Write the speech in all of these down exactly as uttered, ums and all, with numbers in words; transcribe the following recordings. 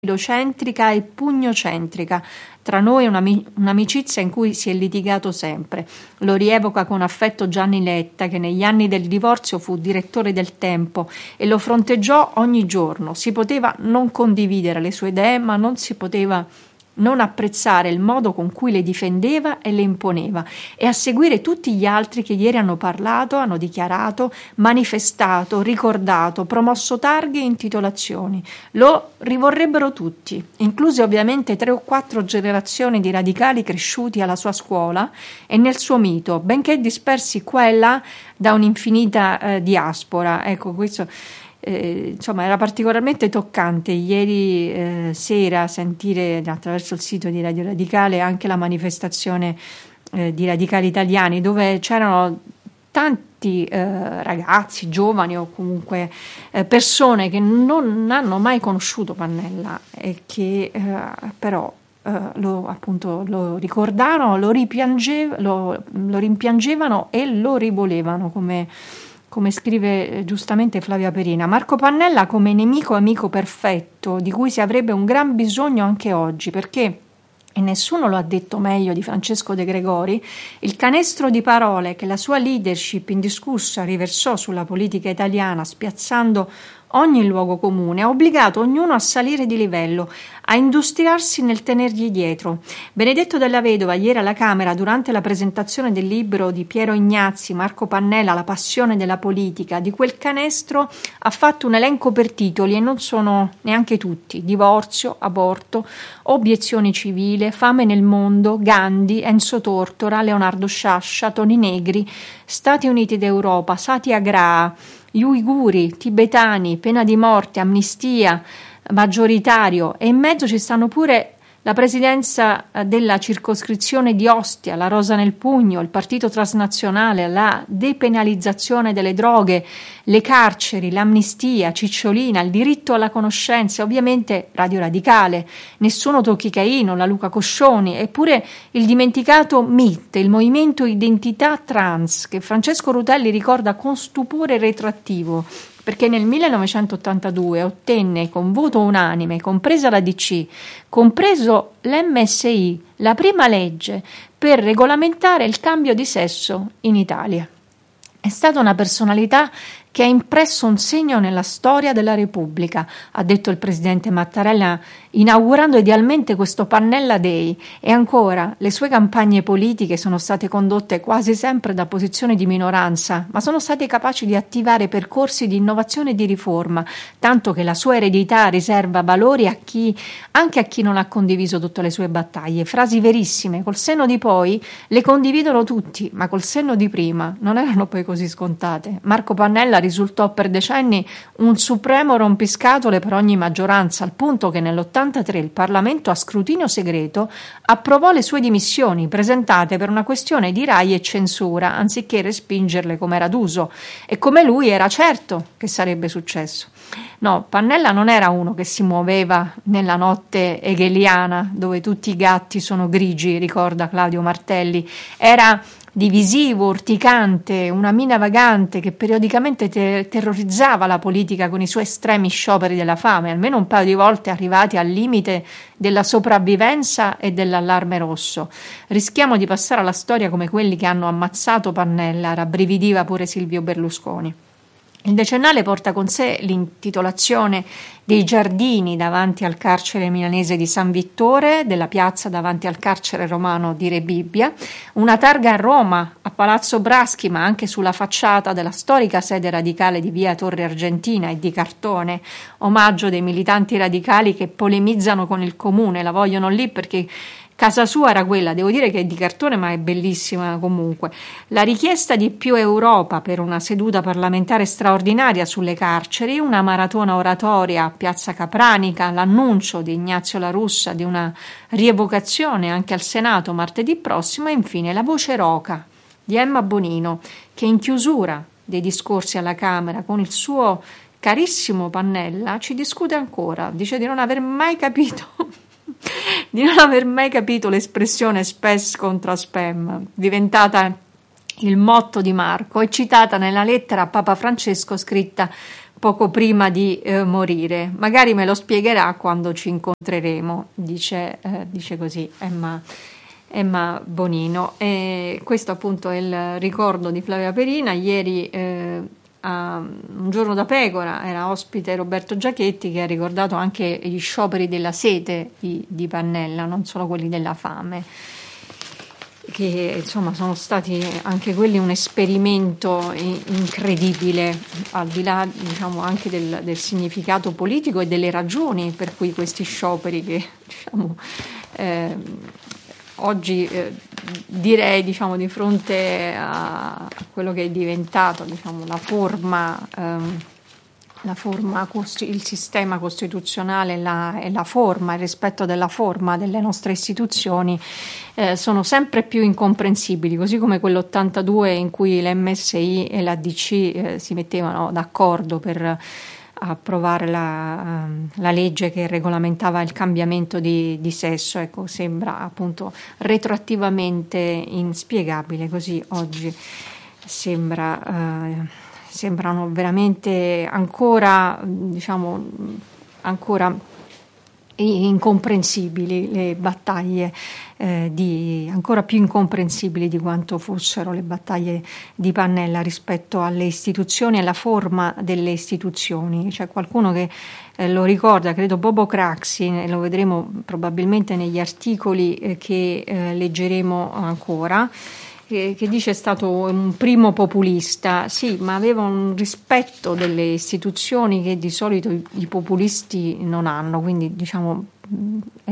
idocentrica e pugnocentrica. Tra noi è un'amicizia in cui si è litigato sempre. Lo rievoca con affetto Gianni Letta, che negli anni del divorzio fu direttore del Tempo e lo fronteggiò ogni giorno. Si poteva non condividere le sue idee, ma non si poteva non apprezzare il modo con cui le difendeva e le imponeva, e a seguire tutti gli altri che ieri hanno parlato, hanno dichiarato, manifestato, ricordato, promosso targhe e intitolazioni. Lo rivorrebbero tutti, incluse ovviamente tre o quattro generazioni di radicali cresciuti alla sua scuola e nel suo mito, benché dispersi qua e là da un'infinita eh, diaspora. Ecco, questo Eh, insomma era particolarmente toccante ieri eh, sera sentire attraverso il sito di Radio Radicale anche la manifestazione eh, di radicali italiani, dove c'erano tanti eh, ragazzi, giovani o comunque eh, persone che non hanno mai conosciuto Pannella e che eh, però eh, lo, appunto, lo ricordarono, lo, ripiange, lo, lo rimpiangevano e lo rivolevano, come come scrive giustamente Flavia Perina. Marco Pannella come nemico amico perfetto, di cui si avrebbe un gran bisogno anche oggi, perché, e nessuno lo ha detto meglio di Francesco De Gregori, il canestro di parole che la sua leadership indiscussa riversò sulla politica italiana, spiazzando ogni luogo comune, ha obbligato ognuno a salire di livello, a industriarsi nel tenergli dietro. Benedetto Della Vedova ieri alla Camera, durante la presentazione del libro di Piero Ignazzi, Marco Pannella, La passione della politica, di quel canestro ha fatto un elenco per titoli e non sono neanche tutti: divorzio, aborto, obiezione civile, fame nel mondo, Gandhi, Enzo Tortora, Leonardo Sciascia, Toni Negri, Stati Uniti d'Europa, Satyagraha, gli uiguri, tibetani, pena di morte, amnistia, maggioritario, e in mezzo ci stanno pure la presidenza della circoscrizione di Ostia, la rosa nel pugno, il partito transnazionale, la depenalizzazione delle droghe, le carceri, l'amnistia, Cicciolina, il diritto alla conoscenza, ovviamente Radio Radicale, Nessuno tocchi Caino, la Luca Coscioni, eppure il dimenticato M I T, il Movimento Identità Trans, che Francesco Rutelli ricorda con stupore retroattivo, perché nel millenovecentottantadue ottenne con voto unanime, compresa la D C, compreso l'M S I, la prima legge per regolamentare il cambio di sesso in Italia. È stata una personalità che ha impresso un segno nella storia della Repubblica, ha detto il presidente Mattarella inaugurando idealmente questo Pannella Day. E ancora, le sue campagne politiche sono state condotte quasi sempre da posizioni di minoranza, ma sono state capaci di attivare percorsi di innovazione e di riforma, tanto che la sua eredità riserva valori a chi, anche a chi non ha condiviso tutte le sue battaglie. Frasi verissime, col senno di poi le condividono tutti, ma col senno di prima non erano poi così scontate. Marco Pannella risultò per decenni un supremo rompiscatole per ogni maggioranza, al punto che nell'ottantatré il Parlamento a scrutinio segreto approvò le sue dimissioni, presentate per una questione di Rai e censura, anziché respingerle come era d'uso, e come lui era certo che sarebbe successo. No, Pannella non era uno che si muoveva nella notte hegeliana, dove tutti i gatti sono grigi, ricorda Claudio Martelli. Era divisivo, urticante, una mina vagante che periodicamente te- terrorizzava la politica con i suoi estremi scioperi della fame, almeno un paio di volte arrivati al limite della sopravvivenza e dell'allarme rosso. Rischiamo di passare alla storia come quelli che hanno ammazzato Pannella, rabbrividiva pure Silvio Berlusconi. Il decennale porta con sé l'intitolazione dei giardini davanti al carcere milanese di San Vittore, della piazza davanti al carcere romano di Re Bibbia, una targa a Roma, a Palazzo Braschi, ma anche sulla facciata della storica sede radicale di via Torre Argentina e di cartone, omaggio dei militanti radicali che polemizzano con il comune, la vogliono lì perché casa sua era quella, devo dire che è di cartone ma è bellissima comunque. La richiesta di più Europa per una seduta parlamentare straordinaria sulle carceri, una maratona oratoria a Piazza Capranica, l'annuncio di Ignazio La Russa di una rievocazione anche al Senato martedì prossimo e infine la voce roca di Emma Bonino che in chiusura dei discorsi alla Camera con il suo carissimo Pannella ci discute ancora, dice di non aver mai capito di non aver mai capito l'espressione spes contra spam, diventata il motto di Marco e citata nella lettera a Papa Francesco scritta poco prima di eh, morire. Magari me lo spiegherà quando ci incontreremo, dice, eh, dice così Emma, Emma Bonino. E questo appunto è il ricordo di Flavia Perina. Ieri eh, a Un giorno da pecora era ospite Roberto Giachetti, che ha ricordato anche gli scioperi della sete di, di Pannella, non solo quelli della fame, che insomma sono stati anche quelli un esperimento incredibile, al di là, diciamo, anche del, del significato politico e delle ragioni per cui questi scioperi, che diciamo eh, oggi eh, direi, diciamo, di fronte a, a quello che è diventato, diciamo, la forma ehm, la forma, il sistema costituzionale la, e la forma, il rispetto della forma delle nostre istituzioni eh, sono sempre più incomprensibili, così come quell'ottantadue in cui l'M S I e la D C eh, si mettevano d'accordo per approvare la, la legge che regolamentava il cambiamento di, di sesso. Ecco, sembra appunto retroattivamente inspiegabile, così oggi sembra... Eh, sembrano veramente ancora, diciamo, ancora incomprensibili le battaglie eh, di ancora più incomprensibili di quanto fossero le battaglie di Pannella rispetto alle istituzioni e alla forma delle istituzioni. C'è qualcuno che eh, lo ricorda, credo Bobo Craxi, lo vedremo probabilmente negli articoli eh, che eh, leggeremo ancora, che, che dice è stato un primo populista. Sì, ma aveva un rispetto delle istituzioni che di solito i, i populisti non hanno, quindi diciamo è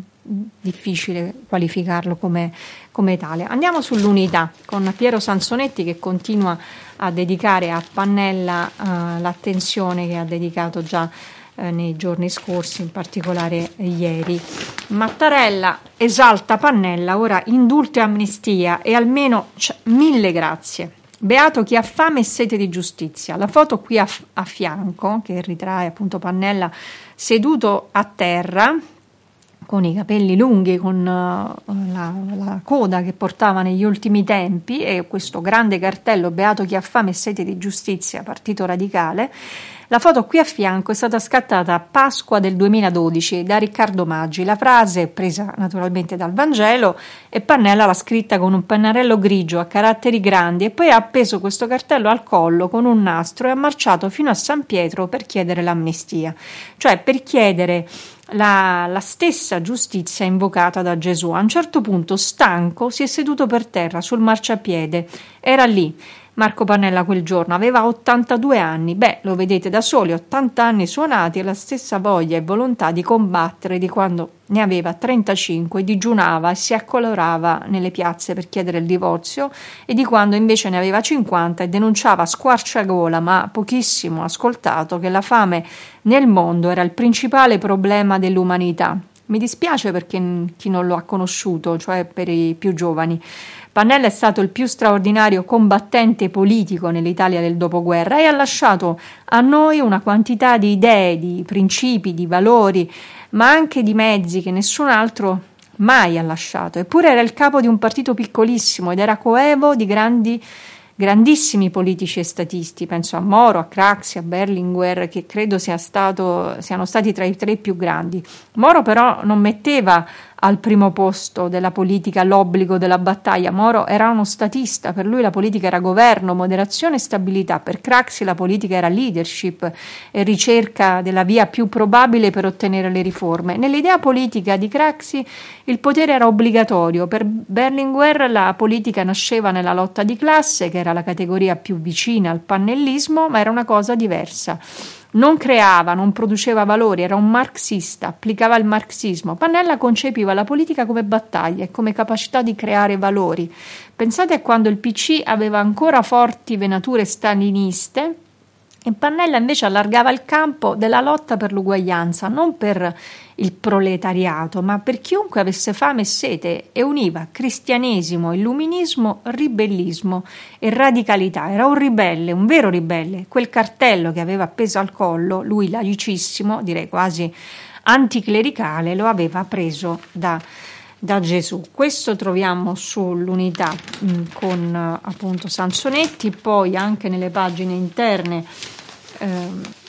difficile qualificarlo come, come tale. Andiamo sull'Unità con Piero Sansonetti, che continua a dedicare a Pannella uh, l'attenzione che ha dedicato già nei giorni scorsi, in particolare ieri. Mattarella esalta Pannella, ora indulto e amnistia e almeno c- mille grazie. Beato chi ha fame e sete di giustizia. La foto qui a, a fianco, che ritrae appunto Pannella seduto a terra, con i capelli lunghi, con uh, la, la coda che portava negli ultimi tempi, e questo grande cartello Beato chi ha fame e sete di giustizia, Partito Radicale. La foto qui a fianco è stata scattata a Pasqua del duemiladodici da Riccardo Maggi. La frase è presa naturalmente dal Vangelo e Pannella l'ha scritta con un pennarello grigio a caratteri grandi e poi ha appeso questo cartello al collo con un nastro e ha marciato fino a San Pietro per chiedere l'amnistia, cioè per chiedere la, la stessa giustizia invocata da Gesù. A un certo punto, stanco, si è seduto per terra sul marciapiede. Era lì Marco Pannella quel giorno, aveva ottantadue anni. Beh, lo vedete da soli, ottanta anni suonati e la stessa voglia e volontà di combattere di quando ne aveva trentacinque, digiunava e si accolorava nelle piazze per chiedere il divorzio, e di quando invece ne aveva cinquanta e denunciava a squarciagola, ma pochissimo ascoltato, che la fame nel mondo era il principale problema dell'umanità. Mi dispiace perché chi non lo ha conosciuto, cioè per i più giovani. Pannella è stato il più straordinario combattente politico nell'Italia del dopoguerra e ha lasciato a noi una quantità di idee, di principi, di valori, ma anche di mezzi che nessun altro mai ha lasciato. Eppure era il capo di un partito piccolissimo ed era coevo di grandi grandissimi politici e statisti. Penso a Moro, a Craxi, a Berlinguer, che credo sia stato, siano stati tra i tre più grandi. Moro però non metteva al primo posto della politica l'obbligo della battaglia. Moro era uno statista, per lui la politica era governo, moderazione e stabilità. Per Craxi la politica era leadership e ricerca della via più probabile per ottenere le riforme. Nell'idea politica di Craxi il potere era obbligatorio. Per Berlinguer la politica nasceva nella lotta di classe, che era la categoria più vicina al pannellismo, ma era una cosa diversa. Non creava, non produceva valori, era un marxista, applicava il marxismo. Pannella concepiva la politica come battaglia e come capacità di creare valori. Pensate a quando il P C aveva ancora forti venature staliniste e Pannella invece allargava il campo della lotta per l'uguaglianza, non per il proletariato, ma per chiunque avesse fame e sete, e univa cristianesimo, illuminismo, ribellismo e radicalità. Era un ribelle, un vero ribelle. Quel cartello che aveva appeso al collo, lui laicissimo, direi quasi anticlericale, lo aveva preso da, da Gesù. Questo troviamo sull'Unità mh, con appunto Sansonetti, poi anche nelle pagine interne eh,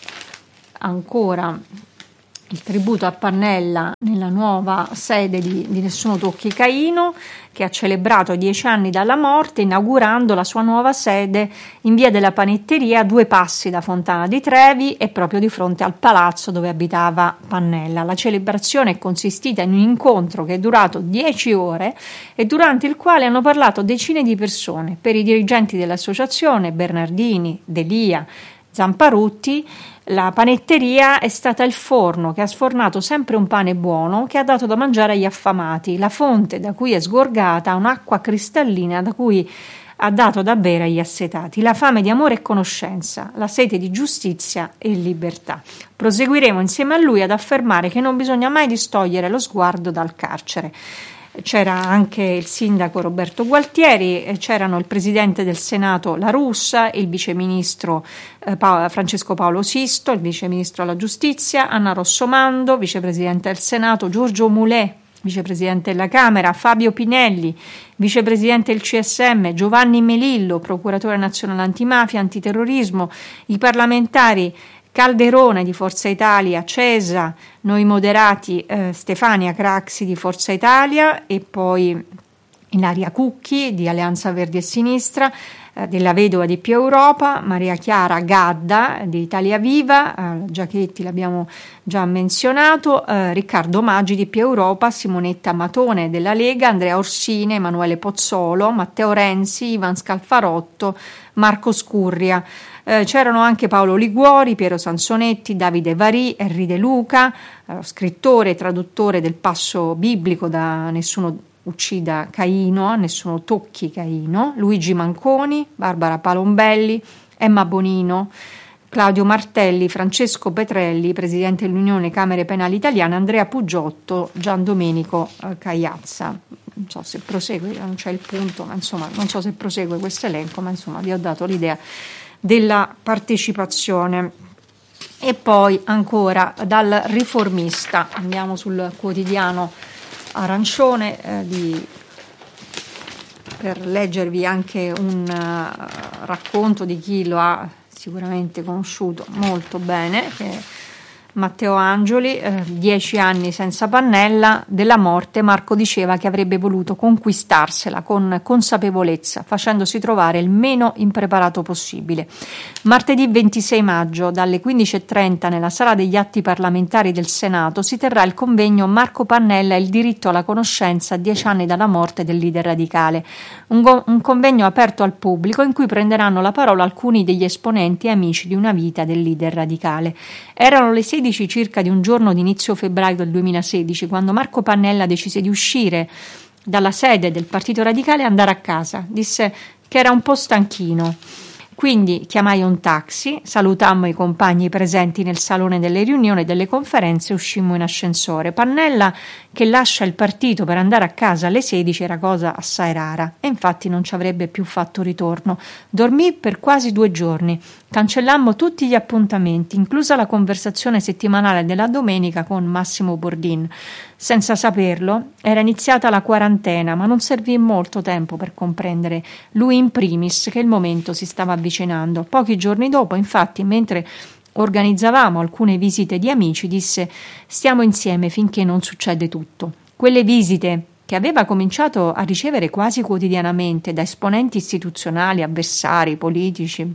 ancora il tributo a Pannella nella nuova sede di, di Nessuno Tocchi Caino, che ha celebrato i dieci anni dalla morte, inaugurando la sua nuova sede in via della Panetteria, a due passi da Fontana di Trevi e proprio di fronte al palazzo dove abitava Pannella. La celebrazione è consistita in un incontro che è durato dieci ore e durante il quale hanno parlato decine di persone. Per i dirigenti dell'associazione, Bernardini, Delia, Zamparutti, la panetteria è stata il forno che ha sfornato sempre un pane buono, che ha dato da mangiare agli affamati, la fonte da cui è sgorgata un'acqua cristallina da cui ha dato da bere agli assetati, la fame di amore e conoscenza, la sete di giustizia e libertà. Proseguiremo insieme a lui ad affermare che non bisogna mai distogliere lo sguardo dal carcere. C'era anche il sindaco Roberto Gualtieri, c'erano il presidente del Senato La Russa, il viceministro eh, pa- Francesco Paolo Sisto, il viceministro alla giustizia, Anna Rossomando, vicepresidente del Senato, Giorgio Mulè, vicepresidente della Camera, Fabio Pinelli, vicepresidente del C S M, Giovanni Melillo, procuratore nazionale antimafia, antiterrorismo, i parlamentari Calderone di Forza Italia, Cesa, noi moderati, eh, Stefania Craxi di Forza Italia e poi Ilaria Cucchi di Alleanza Verdi e Sinistra, eh, della Vedova di Più Europa, Maria Chiara Gadda di Italia Viva, eh, Giachetti l'abbiamo già menzionato, eh, Riccardo Maggi di Più Europa, Simonetta Matone della Lega, Andrea Orsini, Emanuele Pozzolo, Matteo Renzi, Ivan Scalfarotto, Marco Scurria. Eh, c'erano anche Paolo Liguori, Piero Sansonetti, Davide Varì, Henri De Luca, eh, scrittore e traduttore del passo biblico da Nessuno uccida Caino, Nessuno tocchi Caino, Luigi Manconi, Barbara Palombelli, Emma Bonino, Claudio Martelli, Francesco Petrelli, presidente dell'Unione Camere Penali Italiane, Andrea Pugiotto, Gian Domenico eh, Cagliazza. Non so se prosegue, non c'è il punto, ma insomma non so se prosegue questo elenco, ma insomma vi ho dato l'idea della partecipazione. E poi ancora dal Riformista andiamo sul quotidiano arancione eh, di, per leggervi anche un uh, racconto di chi lo ha sicuramente conosciuto molto bene, che Matteo Angioli, eh, dieci anni senza Pannella, della morte Marco diceva che avrebbe voluto conquistarsela con consapevolezza, facendosi trovare il meno impreparato possibile. Martedì ventisei maggio, dalle quindici e trenta, nella sala degli atti parlamentari del Senato, si terrà il convegno Marco Pannella e il diritto alla conoscenza a dieci anni dalla morte del leader radicale. Un, go- un convegno aperto al pubblico in cui prenderanno la parola alcuni degli esponenti e amici di una vita del leader radicale. Erano le sedici circa di un giorno di inizio febbraio del duemilasedici, quando Marco Pannella decise di uscire dalla sede del Partito Radicale e andare a casa. Disse che era un po' stanchino. Quindi chiamai un taxi, salutammo i compagni presenti nel salone delle riunioni e delle conferenze e uscimmo in ascensore. Pannella, che lascia il partito per andare a casa alle sedici, era cosa assai rara e infatti non ci avrebbe più fatto ritorno. Dormì per quasi due giorni. Cancellammo tutti gli appuntamenti, inclusa la conversazione settimanale della domenica con Massimo Bordin. Senza saperlo, era iniziata la quarantena, ma non servì molto tempo per comprendere, lui in primis, che il momento si stava avvicinando. Pochi giorni dopo, infatti, mentre organizzavamo alcune visite di amici, disse: «Stiamo insieme finché non succede tutto». Quelle visite, che aveva cominciato a ricevere quasi quotidianamente da esponenti istituzionali, avversari, politici,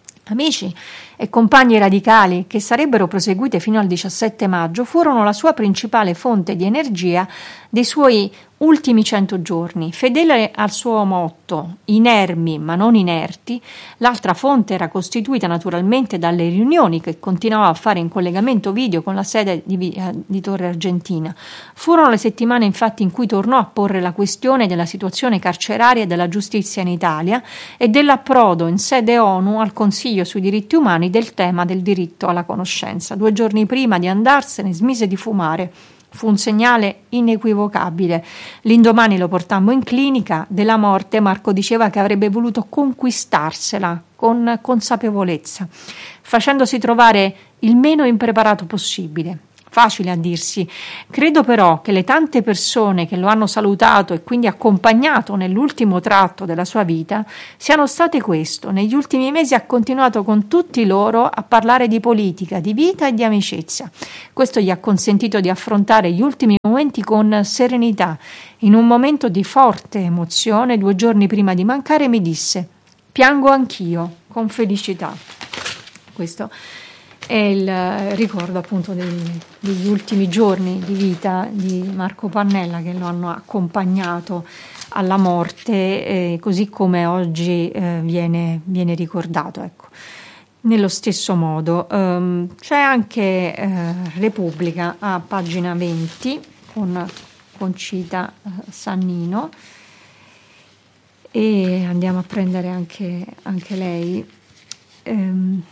amici e compagni radicali, che sarebbero proseguite fino al diciassette maggio, furono la sua principale fonte di energia dei suoi ultimi cento giorni. Fedele al suo motto, inermi ma non inerti, l'altra fonte era costituita naturalmente dalle riunioni che continuava a fare in collegamento video con la sede di, di Torre Argentina. Furono le settimane infatti in cui tornò a porre la questione della situazione carceraria e della giustizia in Italia e dell'approdo in sede ONU al Consiglio sui diritti umani del tema del diritto alla conoscenza. Due giorni prima di andarsene smise di fumare. Fu un segnale inequivocabile. L'indomani lo portammo in clinica. Della morte Marco diceva che avrebbe voluto conquistarsela con consapevolezza, facendosi trovare il meno impreparato possibile. Facile a dirsi. Credo però che le tante persone che lo hanno salutato e quindi accompagnato nell'ultimo tratto della sua vita siano state questo. Negli ultimi mesi ha continuato con tutti loro a parlare di politica, di vita e di amicizia. Questo gli ha consentito di affrontare gli ultimi momenti con serenità. In un momento di forte emozione, due giorni prima di mancare, mi disse: piango anch'io, con felicità. Questo è il ricordo appunto dei, degli ultimi giorni di vita di Marco Pannella, che lo hanno accompagnato alla morte, eh, così come oggi eh, viene, viene ricordato, ecco. Nello stesso modo um, c'è anche eh, Repubblica a pagina venti con Concita eh, Sannino, e andiamo a prendere anche, anche lei. Um,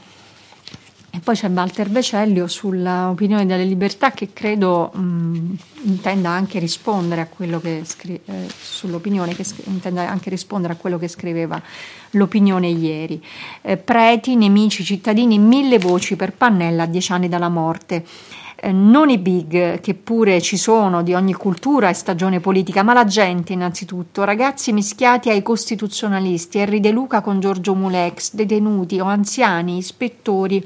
E poi c'è Walter Becellio sulla Opinione delle Libertà, che credo mh, intenda anche rispondere a quello che scri- eh, sull'opinione che scri- intenda anche rispondere a quello che scriveva l'Opinione ieri. Eh, preti, nemici, cittadini, mille voci per Pannella a dieci anni dalla morte. Eh, non i big, che pure ci sono, di ogni cultura e stagione politica, ma la gente innanzitutto, ragazzi mischiati ai costituzionalisti, Henry De Luca con Giorgio Mulex, detenuti o anziani, ispettori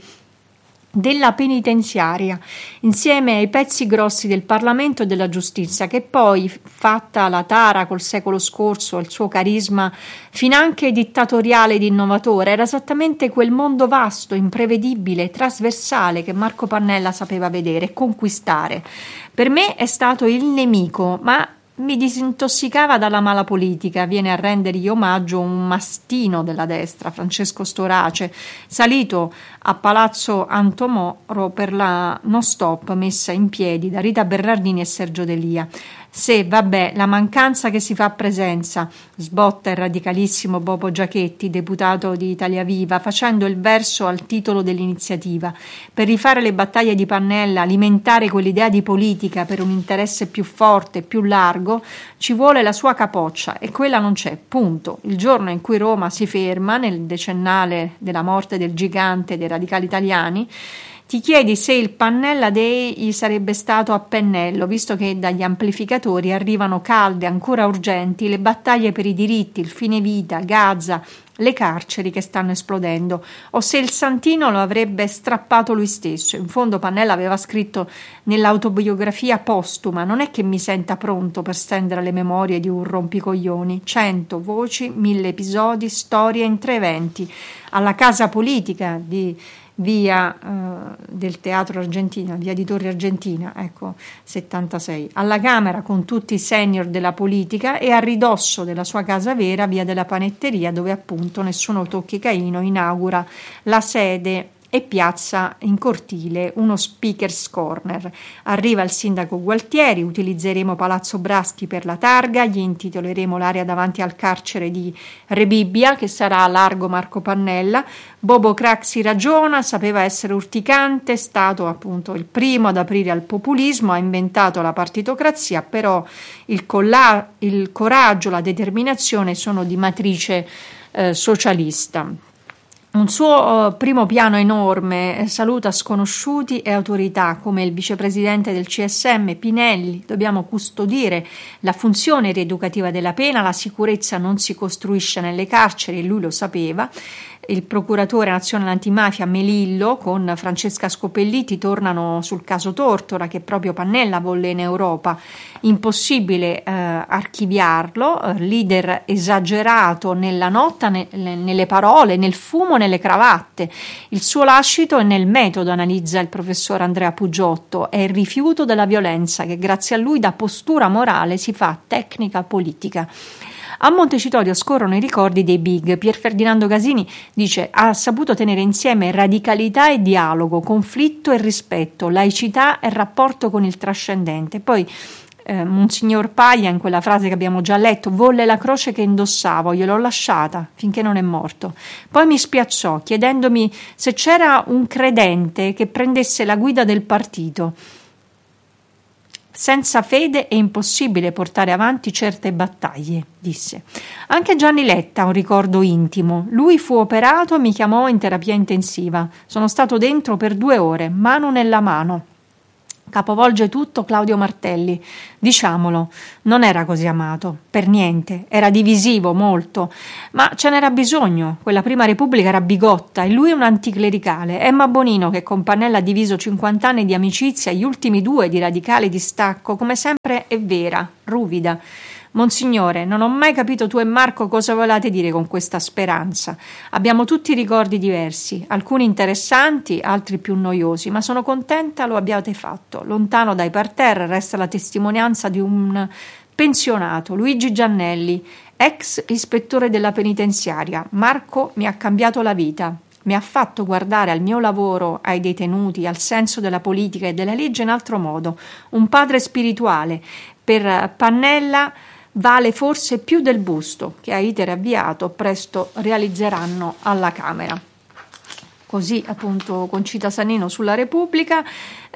della penitenziaria, insieme ai pezzi grossi del Parlamento e della giustizia, che poi, fatta la tara col secolo scorso, il suo carisma finanche dittatoriale ed innovatore, era esattamente quel mondo vasto, imprevedibile, trasversale che Marco Pannella sapeva vedere e conquistare. Per me è stato il nemico, ma mi disintossicava dalla mala politica. Viene a rendergli omaggio un mastino della destra, Francesco Storace, salito a Palazzo Antomoro per la no stop messa in piedi da Rita Bernardini e Sergio D'Elia. Se, vabbè, la mancanza che si fa presenza, sbotta il radicalissimo Bobo Giachetti, deputato di Italia Viva, facendo il verso al titolo dell'iniziativa. Per rifare le battaglie di Pannella, alimentare quell'idea di politica per un interesse più forte, più largo, ci vuole la sua capoccia, e quella non c'è, punto. Il giorno in cui Roma si ferma, nel decennale della morte del gigante dei radicali italiani, ti chiedi se il Pannella Day sarebbe stato a pennello, visto che dagli amplificatori arrivano calde, ancora urgenti, le battaglie per i diritti, il fine vita, Gaza, le carceri che stanno esplodendo, o se il Santino lo avrebbe strappato lui stesso. In fondo Pannella aveva scritto nell'autobiografia postuma: non è che mi senta pronto per stendere le memorie di un rompicoglioni, cento voci, mille episodi, storie in tre eventi. Alla casa politica di via eh, del Teatro Argentina, via di Torre Argentina, ecco, settantasei, alla Camera con tutti i senior della politica, e a ridosso della sua casa vera, via della Panetteria, dove appunto Nessuno tocchi Caino inaugura la sede e piazza in cortile uno speaker's corner. Arriva il sindaco Gualtieri, utilizzeremo Palazzo Braschi per la targa, gli intitoleremo l'area davanti al carcere di Rebibbia, che sarà a largo Marco Pannella. Bobo Craxi ragiona, sapeva essere urticante, è stato appunto il primo ad aprire al populismo, ha inventato la partitocrazia, però il, colla- il coraggio, la determinazione sono di matrice eh, socialista. Un suo uh, primo piano enorme saluta sconosciuti e autorità come il vicepresidente del C S M Pinelli. Dobbiamo custodire la funzione rieducativa della pena, la sicurezza non si costruisce nelle carceri, e lui lo sapeva. Il procuratore nazionale antimafia Melillo con Francesca Scopelliti tornano sul caso Tortora, che proprio Pannella volle in Europa. Impossibile eh, archiviarlo, eh, leader esagerato nella nota, ne, nelle parole, nel fumo, nelle cravatte. Il suo lascito è nel metodo, analizza il professor Andrea Pugiotto, è il rifiuto della violenza che grazie a lui da postura morale si fa tecnica politica. A Montecitorio scorrono i ricordi dei big. Pier Ferdinando Casini dice: ha saputo tenere insieme radicalità e dialogo, conflitto e rispetto, laicità e rapporto con il trascendente. Poi eh, Monsignor Paglia, in quella frase che abbiamo già letto, volle la croce che indossavo, gliel'ho lasciata finché non è morto. Poi mi spiazzò chiedendomi se c'era un credente che prendesse la guida del partito. Senza fede è impossibile portare avanti certe battaglie, disse. Anche Gianni Letta ha un ricordo intimo. Lui fu operato e mi chiamò in terapia intensiva. Sono stato dentro per due ore, mano nella mano. Capovolge tutto Claudio Martelli. Diciamolo, non era così amato, per niente, era divisivo molto, ma ce n'era bisogno. Quella prima Repubblica era bigotta e lui un anticlericale. Emma Bonino, che con Pannella ha diviso cinquanta anni di amicizia, gli ultimi due di radicale distacco, come sempre è vera, ruvida. Monsignore, non ho mai capito tu e Marco cosa volevate dire con questa speranza. Abbiamo tutti ricordi diversi, alcuni interessanti, altri più noiosi, ma sono contenta lo abbiate fatto. Lontano dai parterre resta la testimonianza di un pensionato, Luigi Giannelli, ex ispettore della penitenziaria. Marco mi ha cambiato la vita. Mi ha fatto guardare al mio lavoro, ai detenuti, al senso della politica e della legge in altro modo. Un padre spirituale. Per Pannella vale forse più del busto che a iter avviato presto realizzeranno alla Camera. Così appunto Concita Sannino sulla Repubblica.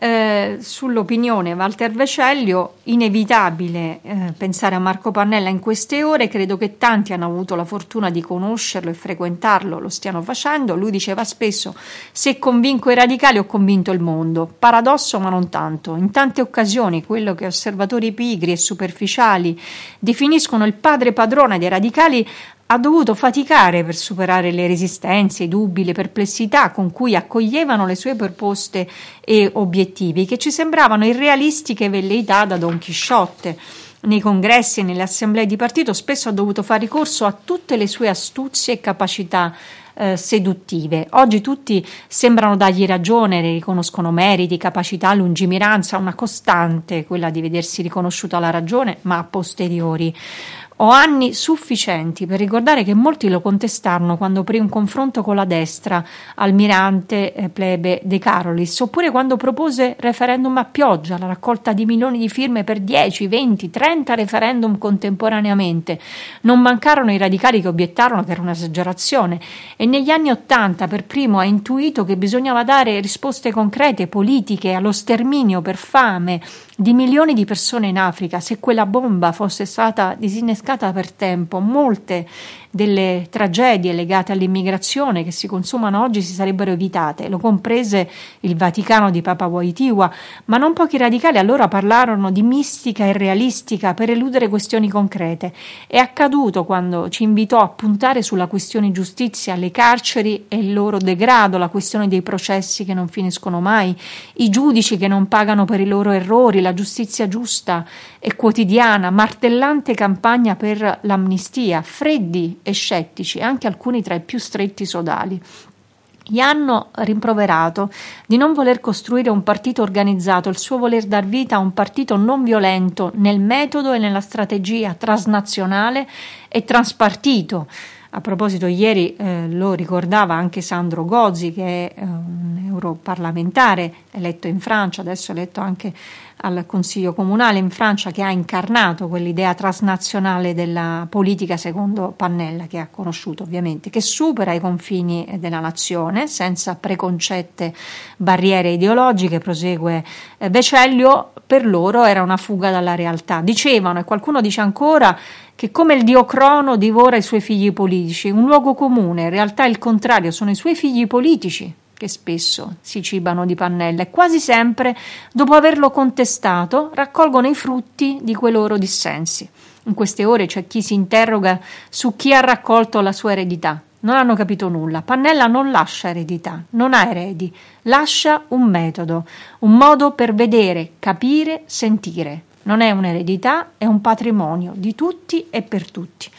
Eh, sull'opinione Walter Vecellio, inevitabile eh, pensare a Marco Pannella in queste ore, credo che tanti hanno avuto la fortuna di conoscerlo e frequentarlo, lo stiano facendo. Lui diceva spesso: se convinco i radicali ho convinto il mondo. Paradosso, ma non tanto. In tante occasioni quello che osservatori pigri e superficiali definiscono il padre padrone dei radicali ha dovuto faticare per superare le resistenze, i dubbi, le perplessità con cui accoglievano le sue proposte e obiettivi, che ci sembravano irrealistiche velleità da Don Chisciotte. Nei congressi e nelle assemblee di partito spesso ha dovuto fare ricorso a tutte le sue astuzie e capacità eh, seduttive. Oggi tutti sembrano dargli ragione, ne riconoscono meriti, capacità, lungimiranza, una costante, quella di vedersi riconosciuta la ragione, ma a posteriori. Ho anni sufficienti per ricordare che molti lo contestarono quando aprì un confronto con la destra, Almirante, eh, Plebe, De Carolis, oppure quando propose referendum a pioggia, la raccolta di milioni di firme per dieci, venti, trenta referendum contemporaneamente. Non mancarono i radicali che obiettarono che era un'esagerazione, e negli anni Ottanta per primo ha intuito che bisognava dare risposte concrete, politiche, allo sterminio per fame di milioni di persone in Africa. Se quella bomba fosse stata disinnescata per tempo, molte delle tragedie legate all'immigrazione che si consumano oggi si sarebbero evitate. Lo comprese il Vaticano di Papa Wojtyła, ma non pochi radicali allora parlarono di mistica e realistica per eludere questioni concrete. È accaduto quando ci invitò a puntare sulla questione giustizia, le carceri e il loro degrado, la questione dei processi che non finiscono mai, i giudici che non pagano per i loro errori, la giustizia giusta e quotidiana, martellante campagna per l'amnistia, freddi e scettici, anche alcuni tra i più stretti sodali. Gli hanno rimproverato di non voler costruire un partito organizzato, il suo voler dar vita a un partito non violento nel metodo e nella strategia transnazionale e transpartito. A proposito, ieri eh, lo ricordava anche Sandro Gozzi, che è eh, un europarlamentare eletto in Francia, adesso eletto anche al Consiglio Comunale in Francia, che ha incarnato quell'idea transnazionale della politica secondo Pannella, che ha conosciuto ovviamente, che supera i confini della nazione senza preconcette barriere ideologiche. Prosegue eh, Vecellio: per loro era una fuga dalla realtà. Dicevano, e qualcuno dice ancora, che come il dio Crono divora i suoi figli politici, un luogo comune. In realtà è il contrario, sono i suoi figli politici che spesso si cibano di Pannella e quasi sempre, dopo averlo contestato, raccolgono i frutti di quei loro dissensi. In queste ore c'è chi si interroga su chi ha raccolto la sua eredità. Non hanno capito nulla. Pannella non lascia eredità, non ha eredi, lascia un metodo, un modo per vedere, capire, sentire. Non è un'eredità, è un patrimonio di tutti e per tutti.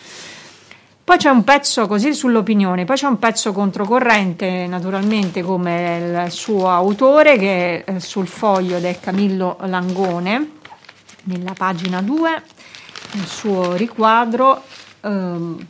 Poi c'è un pezzo così sull'opinione, poi c'è un pezzo controcorrente, naturalmente, come il suo autore, che è sul Foglio, ed è Camillo Langone, nella pagina due, il suo riquadro, ehm,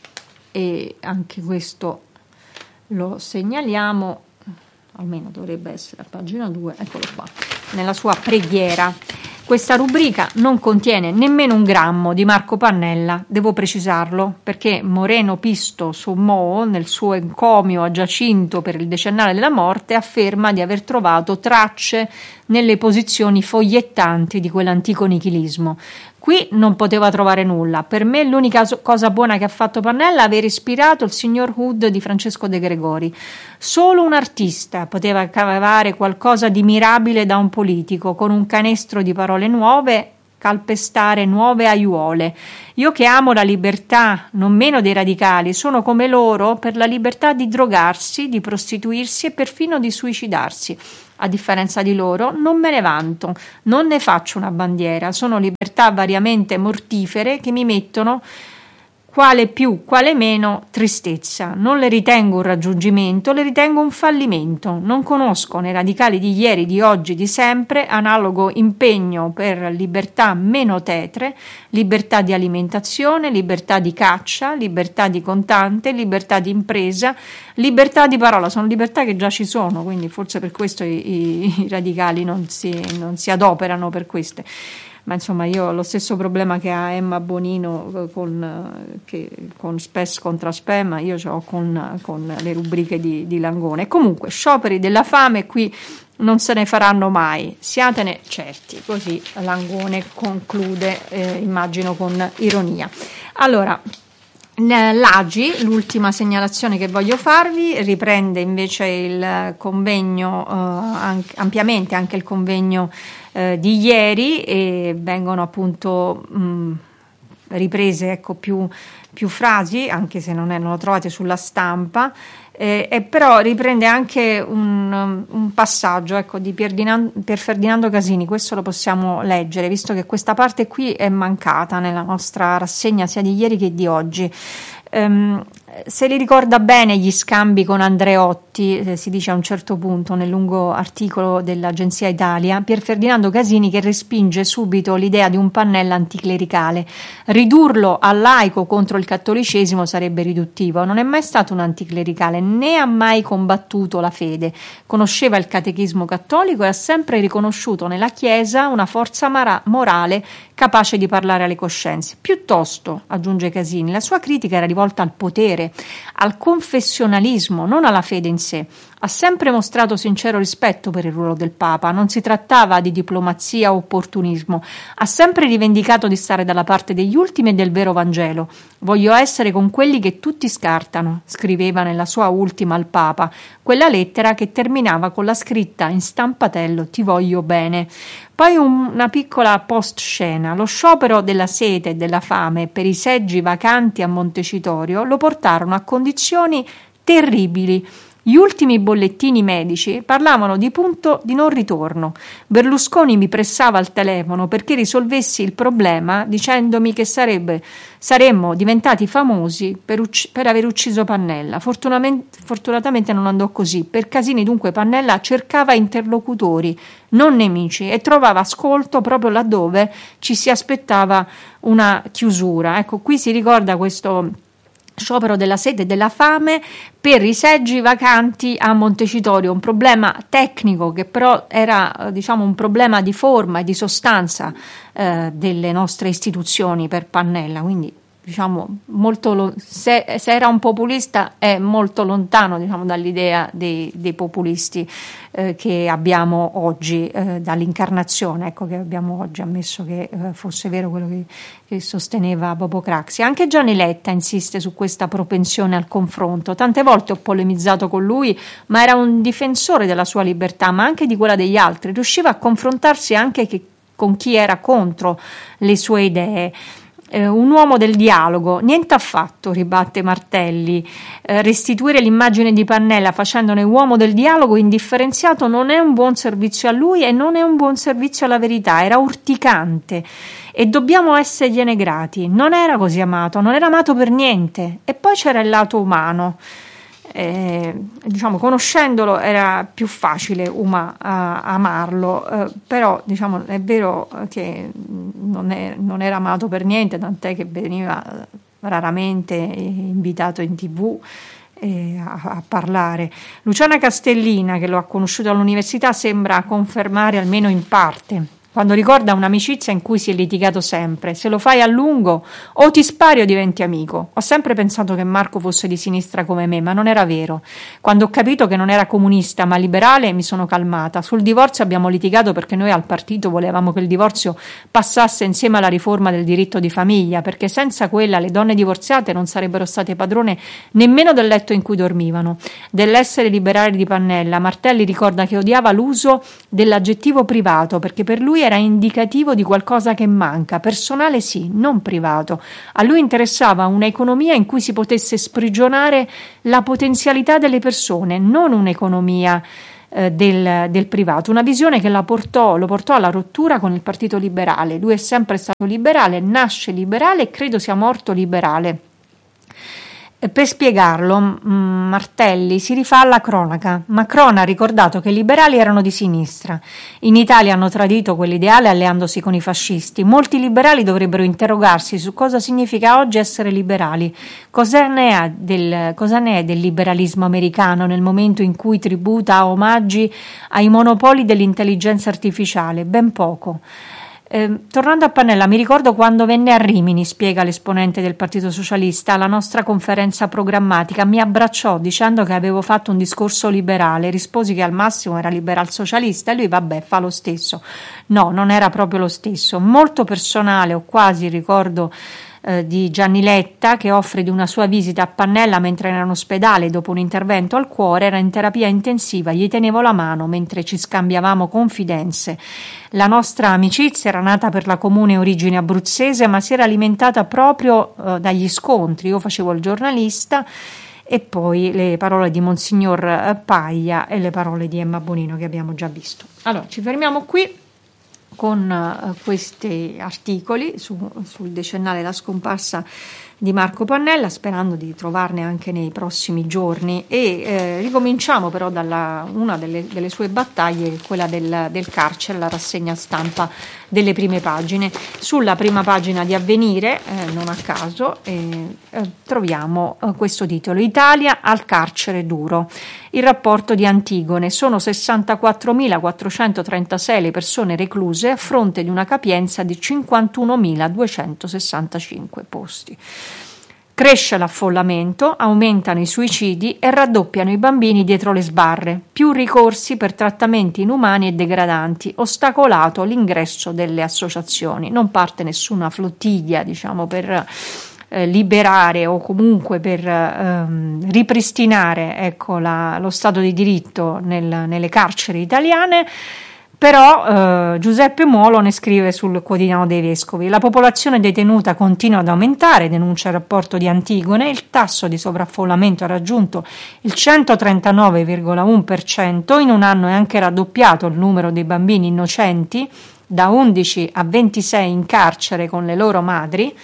e anche questo lo segnaliamo, almeno dovrebbe essere a pagina due, eccolo qua, nella sua preghiera. Questa rubrica non contiene nemmeno un grammo di Marco Pannella, devo precisarlo, perché Moreno Pisto Sommo, nel suo encomio a Giacinto per il decennale della morte, afferma di aver trovato tracce nelle posizioni fogliettanti di quell'antico nichilismo. Qui non poteva trovare nulla. Per me l'unica cosa buona che ha fatto Pannella è aver ispirato il signor Hood di Francesco De Gregori. Solo un artista poteva cavare qualcosa di mirabile da un politico, con un canestro di parole nuove, calpestare nuove aiuole. Io che amo la libertà, non meno dei radicali, sono come loro per la libertà di drogarsi, di prostituirsi e perfino di suicidarsi. A differenza di loro, non me ne vanto, non ne faccio una bandiera, sono libertà variamente mortifere che mi mettono, quale più, quale meno, tristezza. Non le ritengo un raggiungimento, le ritengo un fallimento. Non conosco nei radicali di ieri, di oggi, di sempre, analogo impegno per libertà meno tetre, libertà di alimentazione, libertà di caccia, libertà di contante, libertà di impresa, libertà di parola. Sono libertà che già ci sono, quindi forse per questo i, i, i radicali non si, non si adoperano per queste. Ma insomma, io ho lo stesso problema che ha Emma Bonino con, che, con Spes contra Spem, io ce l'ho con, con le rubriche di, di Langone. Comunque, scioperi della fame qui non se ne faranno mai, siatene certi. Così Langone conclude, eh, immagino con ironia. Allora, l'A G I, l'ultima segnalazione che voglio farvi, riprende invece il convegno, eh, anche, ampiamente anche il convegno eh, di ieri, e vengono appunto mh, riprese ecco, più, più frasi, anche se non, è, non lo trovate sulla stampa, eh, e però riprende anche un, un passaggio ecco, di Pier, Dinan- Pier Ferdinando Casini. Questo lo possiamo leggere, visto che questa parte qui è mancata nella nostra rassegna sia di ieri che di oggi. Um, se li ricorda bene gli scambi con Andreotti, eh, si dice a un certo punto nel lungo articolo dell'Agenzia Italia, Pier Ferdinando Casini che respinge subito l'idea di un Pannella anticlericale. Ridurlo a laico contro il cattolicesimo sarebbe riduttivo. Non è mai stato un anticlericale, né ha mai combattuto la fede. Conosceva il catechismo cattolico e ha sempre riconosciuto nella Chiesa una forza mara- morale capace di parlare alle coscienze. Piuttosto, aggiunge Casini, la sua critica era rivolta al potere, al confessionalismo, non alla fede in sé. Ha sempre mostrato sincero rispetto per il ruolo del Papa, non si trattava di diplomazia o opportunismo. Ha sempre rivendicato di stare dalla parte degli ultimi e del vero Vangelo. Voglio essere con quelli che tutti scartano, scriveva nella sua ultima al Papa, quella lettera che terminava con la scritta in stampatello "Ti voglio bene". Poi un, una piccola post-scena. Lo sciopero della sete e della fame per i seggi vacanti a Montecitorio lo portarono a condizioni terribili. Gli ultimi bollettini medici parlavano di punto di non ritorno. Berlusconi mi pressava al telefono perché risolvessi il problema dicendomi che sarebbe, saremmo diventati famosi per, ucc- per aver ucciso Pannella. Fortunatamente, fortunatamente non andò così. Per Casini dunque Pannella cercava interlocutori, non nemici, e trovava ascolto proprio laddove ci si aspettava una chiusura. Ecco, qui si ricorda questo sciopero della sete e della fame per i seggi vacanti a Montecitorio, un problema tecnico che però era diciamo un problema di forma e di sostanza eh, delle nostre istituzioni per Pannella, quindi diciamo molto lo- se, se era un populista è molto lontano diciamo dall'idea dei, dei populisti eh, che abbiamo oggi, eh, dall'incarnazione ecco che abbiamo oggi, ammesso che eh, fosse vero quello che, che sosteneva Bobo Craxi. Anche Gianni Letta insiste su questa propensione al confronto. Tante volte ho polemizzato con lui, ma era un difensore della sua libertà, ma anche di quella degli altri. Riusciva a confrontarsi anche che, con chi era contro le sue idee. Eh, un uomo del dialogo, niente affatto, ribatte Martelli. Eh, restituire l'immagine di Pannella facendone uomo del dialogo indifferenziato non è un buon servizio a lui e non è un buon servizio alla verità, era urticante e dobbiamo essergliene grati. Non era così amato, non era amato per niente. E poi c'era il lato umano. Eh, diciamo conoscendolo era più facile uma, a, amarlo, eh, però diciamo è vero che non, è, non era amato per niente, tant'è che veniva raramente invitato in tv eh, a, a parlare. Luciana Castellina, che lo ha conosciuto all'università, sembra confermare almeno in parte quando ricorda un'amicizia in cui si è litigato sempre. Se lo fai a lungo o ti spari o diventi amico. Ho sempre pensato che Marco fosse di sinistra come me, ma non era vero. Quando ho capito che non era comunista ma liberale mi sono calmata. Sul divorzio abbiamo litigato perché noi al partito volevamo che il divorzio passasse insieme alla riforma del diritto di famiglia, perché senza quella le donne divorziate non sarebbero state padrone nemmeno del letto in cui dormivano. Dell'essere liberale di Pannella, Martelli ricorda che odiava l'uso dell'aggettivo privato perché per lui era indicativo di qualcosa che manca, personale sì, non privato. A lui interessava un'economia in cui si potesse sprigionare la potenzialità delle persone, non un'economia eh, del, del privato, una visione che la portò, lo portò alla rottura con il Partito Liberale. Lui è sempre stato liberale, nasce liberale e credo sia morto liberale. Per spiegarlo, Martelli si rifà alla cronaca. Macron ha ricordato che i liberali erano di sinistra. In Italia hanno tradito quell'ideale alleandosi con i fascisti. Molti liberali dovrebbero interrogarsi su cosa significa oggi essere liberali. Cosa ne è del, cosa ne è del liberalismo americano nel momento in cui tributa omaggi ai monopoli dell'intelligenza artificiale? Ben poco. Eh, tornando a Pannella, mi ricordo quando venne a Rimini, spiega l'esponente del Partito Socialista, alla nostra conferenza programmatica, mi abbracciò dicendo che avevo fatto un discorso liberale, risposi che al massimo era liberal socialista e lui vabbè fa lo stesso. No, non era proprio lo stesso, molto personale, o quasi ricordo eh, di Gianni Letta che offre di una sua visita a Pannella mentre era in ospedale dopo un intervento al cuore, era in terapia intensiva, gli tenevo la mano mentre ci scambiavamo confidenze. La nostra amicizia era nata per la comune origine abruzzese, ma si era alimentata proprio eh, dagli scontri. Io facevo il giornalista e poi le parole di Monsignor Paglia e le parole di Emma Bonino che abbiamo già visto. Allora, ci fermiamo qui con uh, questi articoli su, sul decennale La scomparsa di Marco Pannella, sperando di trovarne anche nei prossimi giorni e eh, ricominciamo però dalla una delle, delle sue battaglie, quella del, del carcere, la rassegna stampa delle prime pagine. Sulla prima pagina di Avvenire, eh, non a caso, eh, eh, troviamo eh, questo titolo: Italia al carcere duro. Il rapporto di Antigone: sono sessantaquattromilaquattrocentotrentasei le persone recluse a fronte di una capienza di cinquantunomiladuecentosessantacinque posti. Cresce l'affollamento, aumentano i suicidi e raddoppiano i bambini dietro le sbarre, più ricorsi per trattamenti inumani e degradanti, ostacolato l'ingresso delle associazioni. Non parte nessuna flottiglia, diciamo, per eh, liberare o comunque per ehm, ripristinare, ecco, la, lo Stato di diritto nel, nelle carceri italiane. Però eh, Giuseppe Molo ne scrive sul Quotidiano dei Vescovi: la popolazione detenuta continua ad aumentare, denuncia il rapporto di Antigone, il tasso di sovraffollamento ha raggiunto il centotrentanove virgola uno per cento, in un anno è anche raddoppiato il numero dei bambini innocenti, da undici a ventisei in carcere con le loro madri.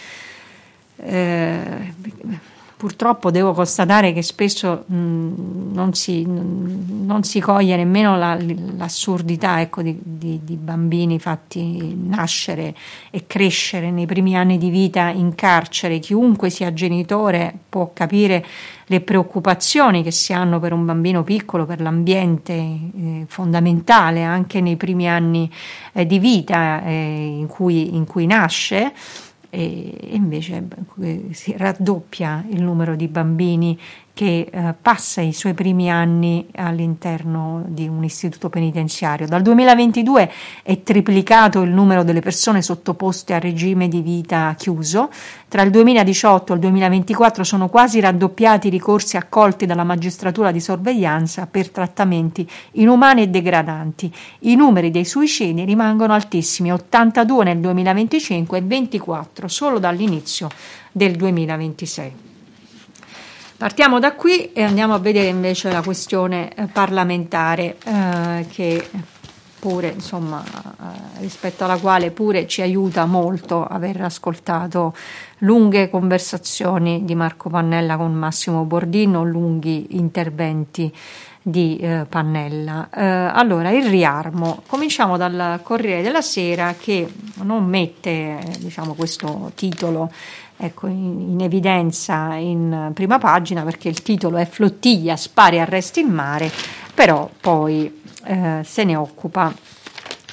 Eh, Purtroppo devo constatare che spesso mh, non, si, mh, non si coglie nemmeno la, l'assurdità, ecco, di, di, di bambini fatti nascere e crescere nei primi anni di vita in carcere. Chiunque sia genitore può capire le preoccupazioni che si hanno per un bambino piccolo, per l'ambiente eh, fondamentale anche nei primi anni eh, di vita eh, in cui, in cui nasce. E invece si raddoppia il numero di bambini che eh, passa i suoi primi anni all'interno di un istituto penitenziario. Dal duemilaventidue è triplicato il numero delle persone sottoposte a regime di vita chiuso. Tra il duemiladiciotto e il duemilaventiquattro sono quasi raddoppiati i ricorsi accolti dalla magistratura di sorveglianza per trattamenti inumani e degradanti. I numeri dei suicidi rimangono altissimi, ottantadue nel duemilaventicinque e ventiquattro solo dall'inizio del duemilaventisei. Partiamo da qui e andiamo a vedere invece la questione eh, parlamentare eh, che pure, insomma, eh, rispetto alla quale pure ci aiuta molto aver ascoltato lunghe conversazioni di Marco Pannella con Massimo Bordin, lunghi interventi di eh, Pannella. Eh, allora, il riarmo. Cominciamo dal Corriere della Sera, che non mette eh, diciamo questo titolo ecco in, in evidenza in prima pagina, perché il titolo è Flottiglia, spari, arresti in mare, però poi eh, se ne occupa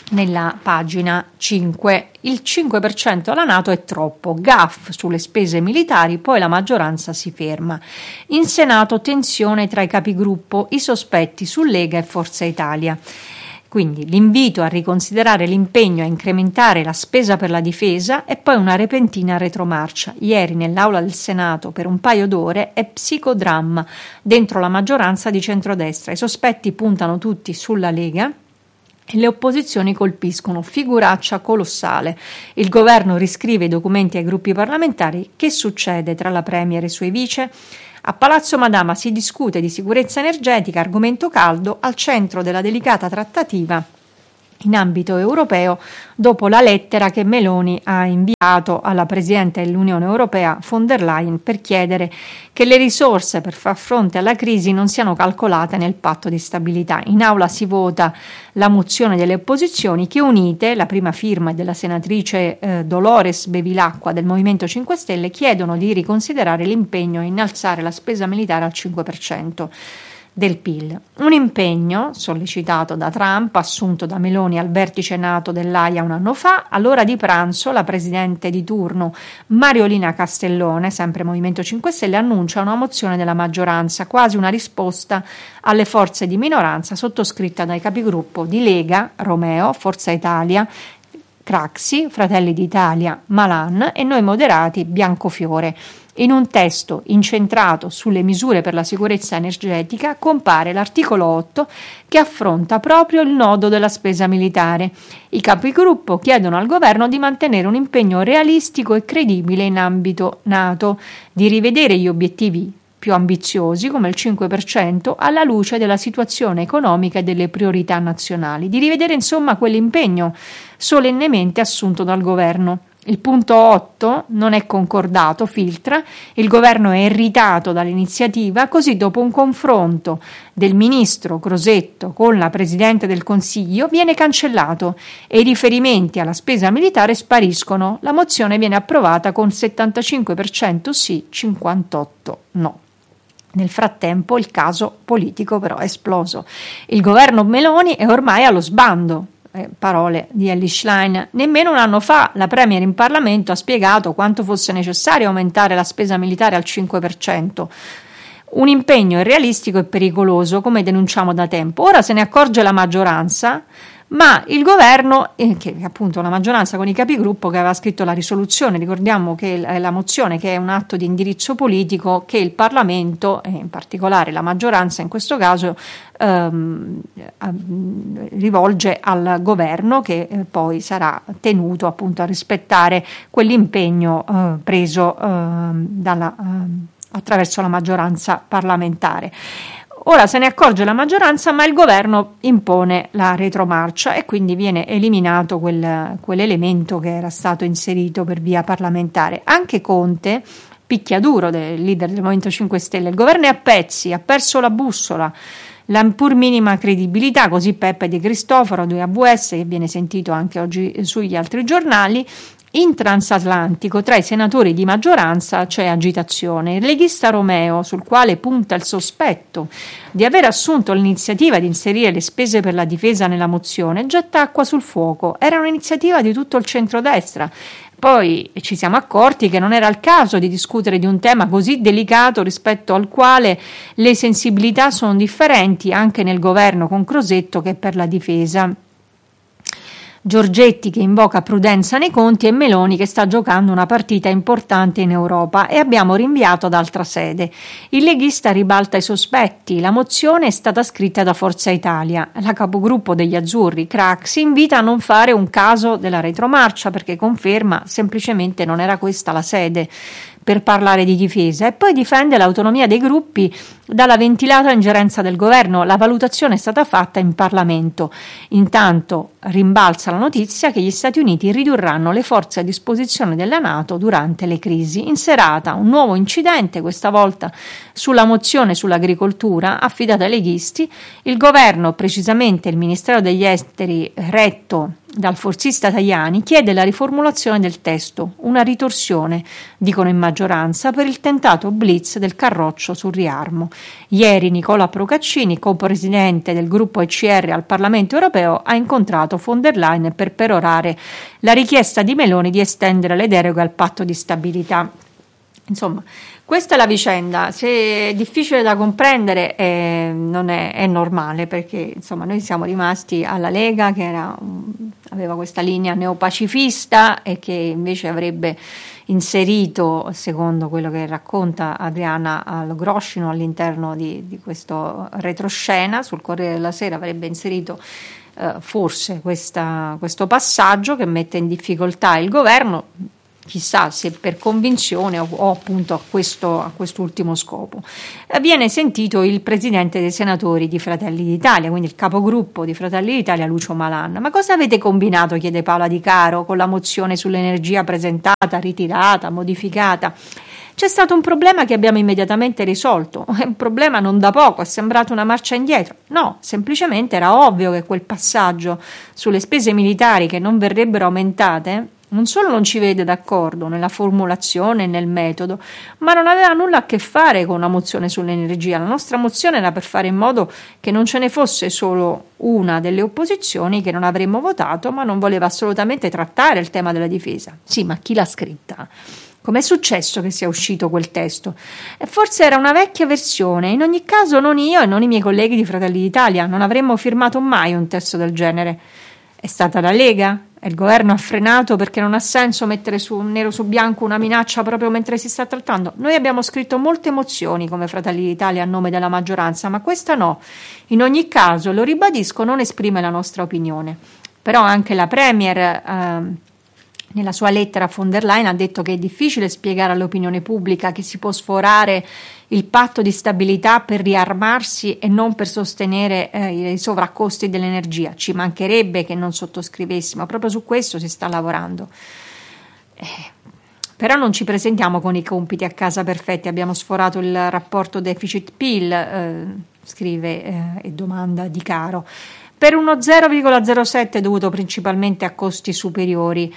nella pagina cinque. Il cinque per cento alla NATO è troppo, gaff sulle spese militari, poi la maggioranza si ferma. In Senato tensione tra i capigruppo, i sospetti su Lega e Forza Italia. Quindi l'invito a riconsiderare l'impegno a incrementare la spesa per la difesa e poi una repentina retromarcia. Ieri nell'aula del Senato per un paio d'ore è psicodramma dentro la maggioranza di centrodestra. I sospetti puntano tutti sulla Lega e le opposizioni colpiscono. Figuraccia colossale. Il governo riscrive i documenti ai gruppi parlamentari. Che succede tra la Premier e i suoi vice? A Palazzo Madama si discute di sicurezza energetica, argomento caldo, al centro della delicata trattativa in ambito europeo dopo la lettera che Meloni ha inviato alla Presidente dell'Unione Europea von der Leyen per chiedere che le risorse per far fronte alla crisi non siano calcolate nel patto di stabilità. In aula si vota la mozione delle opposizioni che, unite, la prima firma è della senatrice eh, Dolores Bevilacqua del Movimento cinque Stelle, chiedono di riconsiderare l'impegno a innalzare la spesa militare al cinque per cento del P I L. Un impegno sollecitato da Trump, assunto da Meloni al vertice NATO dell'Aia un anno fa. All'ora di pranzo la presidente di turno Mariolina Castellone, sempre Movimento cinque Stelle, annuncia una mozione della maggioranza, quasi una risposta alle forze di minoranza, sottoscritta dai capigruppo di Lega, Romeo, Forza Italia, Craxi, Fratelli d'Italia, Malan e Noi Moderati, Biancofiore. In un testo incentrato sulle misure per la sicurezza energetica compare l'articolo otto che affronta proprio il nodo della spesa militare. I capigruppo chiedono al governo di mantenere un impegno realistico e credibile in ambito NATO, di rivedere gli obiettivi più ambiziosi come il cinque per cento alla luce della situazione economica e delle priorità nazionali, di rivedere insomma quell'impegno solennemente assunto dal governo. Il punto otto non è concordato, filtra, il governo è irritato dall'iniziativa, così dopo un confronto del ministro Crosetto con la Presidente del Consiglio viene cancellato e i riferimenti alla spesa militare spariscono. La mozione viene approvata con settantacinque per cento sì, cinquantotto no. Nel frattempo il caso politico però è esploso. Il governo Meloni è ormai allo sbando. Eh, parole di Elly Schlein. Nemmeno un anno fa la Premier in Parlamento ha spiegato quanto fosse necessario aumentare la spesa militare al cinque per cento. Un impegno irrealistico e pericoloso, come denunciamo da tempo. Ora se ne accorge la maggioranza, ma il governo, eh, che appunto la maggioranza con i capigruppo che aveva scritto la risoluzione, ricordiamo che la, la mozione che è un atto di indirizzo politico che il Parlamento, e in particolare la maggioranza in questo caso, ehm, rivolge al governo che eh, poi sarà tenuto appunto a rispettare quell'impegno eh, preso eh, dalla, eh, attraverso la maggioranza parlamentare. Ora se ne accorge la maggioranza, ma il governo impone la retromarcia e quindi viene eliminato quel, quell'elemento che era stato inserito per via parlamentare. Anche Conte, picchiaduro del leader del Movimento cinque Stelle, il governo è a pezzi, ha perso la bussola, la pur minima credibilità, così Peppe De Cristofaro, due A V S, che viene sentito anche oggi sugli altri giornali. In transatlantico tra i senatori di maggioranza c'è agitazione. Il leghista Romeo, sul quale punta il sospetto di aver assunto l'iniziativa di inserire le spese per la difesa nella mozione, getta acqua sul fuoco. Era un'iniziativa di tutto il centrodestra. Poi ci siamo accorti che non era il caso di discutere di un tema così delicato rispetto al quale le sensibilità sono differenti anche nel governo con Crosetto che per la difesa. Giorgetti che invoca prudenza nei conti e Meloni che sta giocando una partita importante in Europa e abbiamo rinviato ad altra sede. Il leghista ribalta i sospetti. La mozione è stata scritta da Forza Italia. La capogruppo degli azzurri, Craxi, invita a non fare un caso della retromarcia perché conferma semplicemente non era questa la sede per parlare di difesa e poi difende l'autonomia dei gruppi dalla ventilata ingerenza del governo. La valutazione è stata fatta in Parlamento. Intanto rimbalza la notizia che gli Stati Uniti ridurranno le forze a disposizione della NATO durante le crisi. In serata un nuovo incidente, questa volta sulla mozione sull'agricoltura affidata ai leghisti. Il governo, precisamente il Ministero degli Esteri retto dal forzista Tajani, chiede la riformulazione del testo, una ritorsione, dicono in maggioranza, per il tentato blitz del Carroccio sul riarmo. Ieri Nicola Procaccini, co-presidente del gruppo E C R al Parlamento europeo, ha incontrato von der Leyen per perorare la richiesta di Meloni di estendere le deroghe al patto di stabilità. Insomma, questa è la vicenda. Se è difficile da comprendere, eh, non è, è normale, perché insomma noi siamo rimasti alla Lega, che era, aveva questa linea neopacifista e che invece avrebbe inserito, secondo quello che racconta Adriana Logroscino all'interno di, di questo retroscena sul Corriere della Sera, avrebbe inserito eh, forse questa, questo passaggio che mette in difficoltà il governo. Chissà se per convinzione o, o appunto a questo a quest'ultimo scopo. Viene sentito il presidente dei senatori di Fratelli d'Italia, quindi il capogruppo di Fratelli d'Italia, Lucio Malan. Ma cosa avete combinato, chiede Paola Di Caro, con la mozione sull'energia presentata, ritirata, modificata? C'è stato un problema che abbiamo immediatamente risolto, è un problema non da poco, è sembrato una marcia indietro. No, semplicemente era ovvio che quel passaggio sulle spese militari che non verrebbero aumentate non solo non ci vede d'accordo nella formulazione e nel metodo, ma non aveva nulla a che fare con una mozione sull'energia. La nostra mozione era per fare in modo che non ce ne fosse solo una delle opposizioni che non avremmo votato, ma non voleva assolutamente trattare il tema della difesa. Sì, ma chi l'ha scritta? Com'è successo che sia uscito quel testo? E forse era una vecchia versione. In ogni caso non io e non i miei colleghi di Fratelli d'Italia non avremmo firmato mai un testo del genere. È stata la Lega? Il governo ha frenato perché non ha senso mettere su nero su bianco una minaccia proprio mentre si sta trattando. Noi abbiamo scritto molte mozioni come Fratelli d'Italia a nome della maggioranza, ma questa no. In ogni caso, lo ribadisco, non esprime la nostra opinione. Però anche la Premier, eh, nella sua lettera a von der Leyen, ha detto che è difficile spiegare all'opinione pubblica che si può sforare il patto di stabilità per riarmarsi e non per sostenere eh, i sovraccosti dell'energia. Ci mancherebbe che non sottoscrivessimo, proprio su questo si sta lavorando. Eh, però non ci presentiamo con i compiti a casa perfetti. Abbiamo sforato il rapporto deficit-P I L, eh, scrive eh, e domanda Di Caro, per uno zero virgola zero sette dovuto principalmente a costi superiori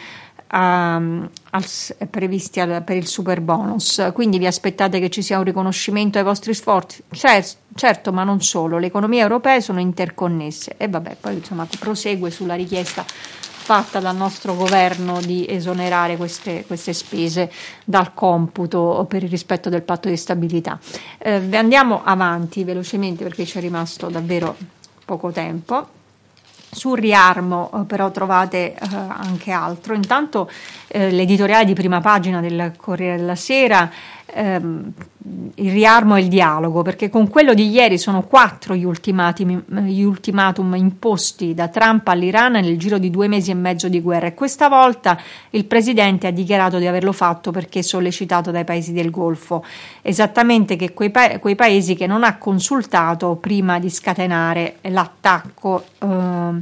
Um, al, previsti al, per il super bonus. Quindi vi aspettate che ci sia un riconoscimento ai vostri sforzi? Cer- certo, ma non solo, le economie europee sono interconnesse. E vabbè, poi insomma prosegue sulla richiesta fatta dal nostro governo di esonerare queste, queste spese dal computo per il rispetto del patto di stabilità. Eh, andiamo avanti velocemente perché ci è rimasto davvero poco tempo. Sul riarmo però trovate eh, anche altro. Intanto eh, l'editoriale di prima pagina del Corriere della Sera, ehm, il riarmo e il dialogo, perché con quello di ieri sono quattro gli ultimatum, gli ultimatum imposti da Trump all'Iran nel giro di due mesi e mezzo di guerra, e questa volta il presidente ha dichiarato di averlo fatto perché sollecitato dai paesi del Golfo, esattamente che quei, pa- quei paesi che non ha consultato prima di scatenare l'attacco. Ehm,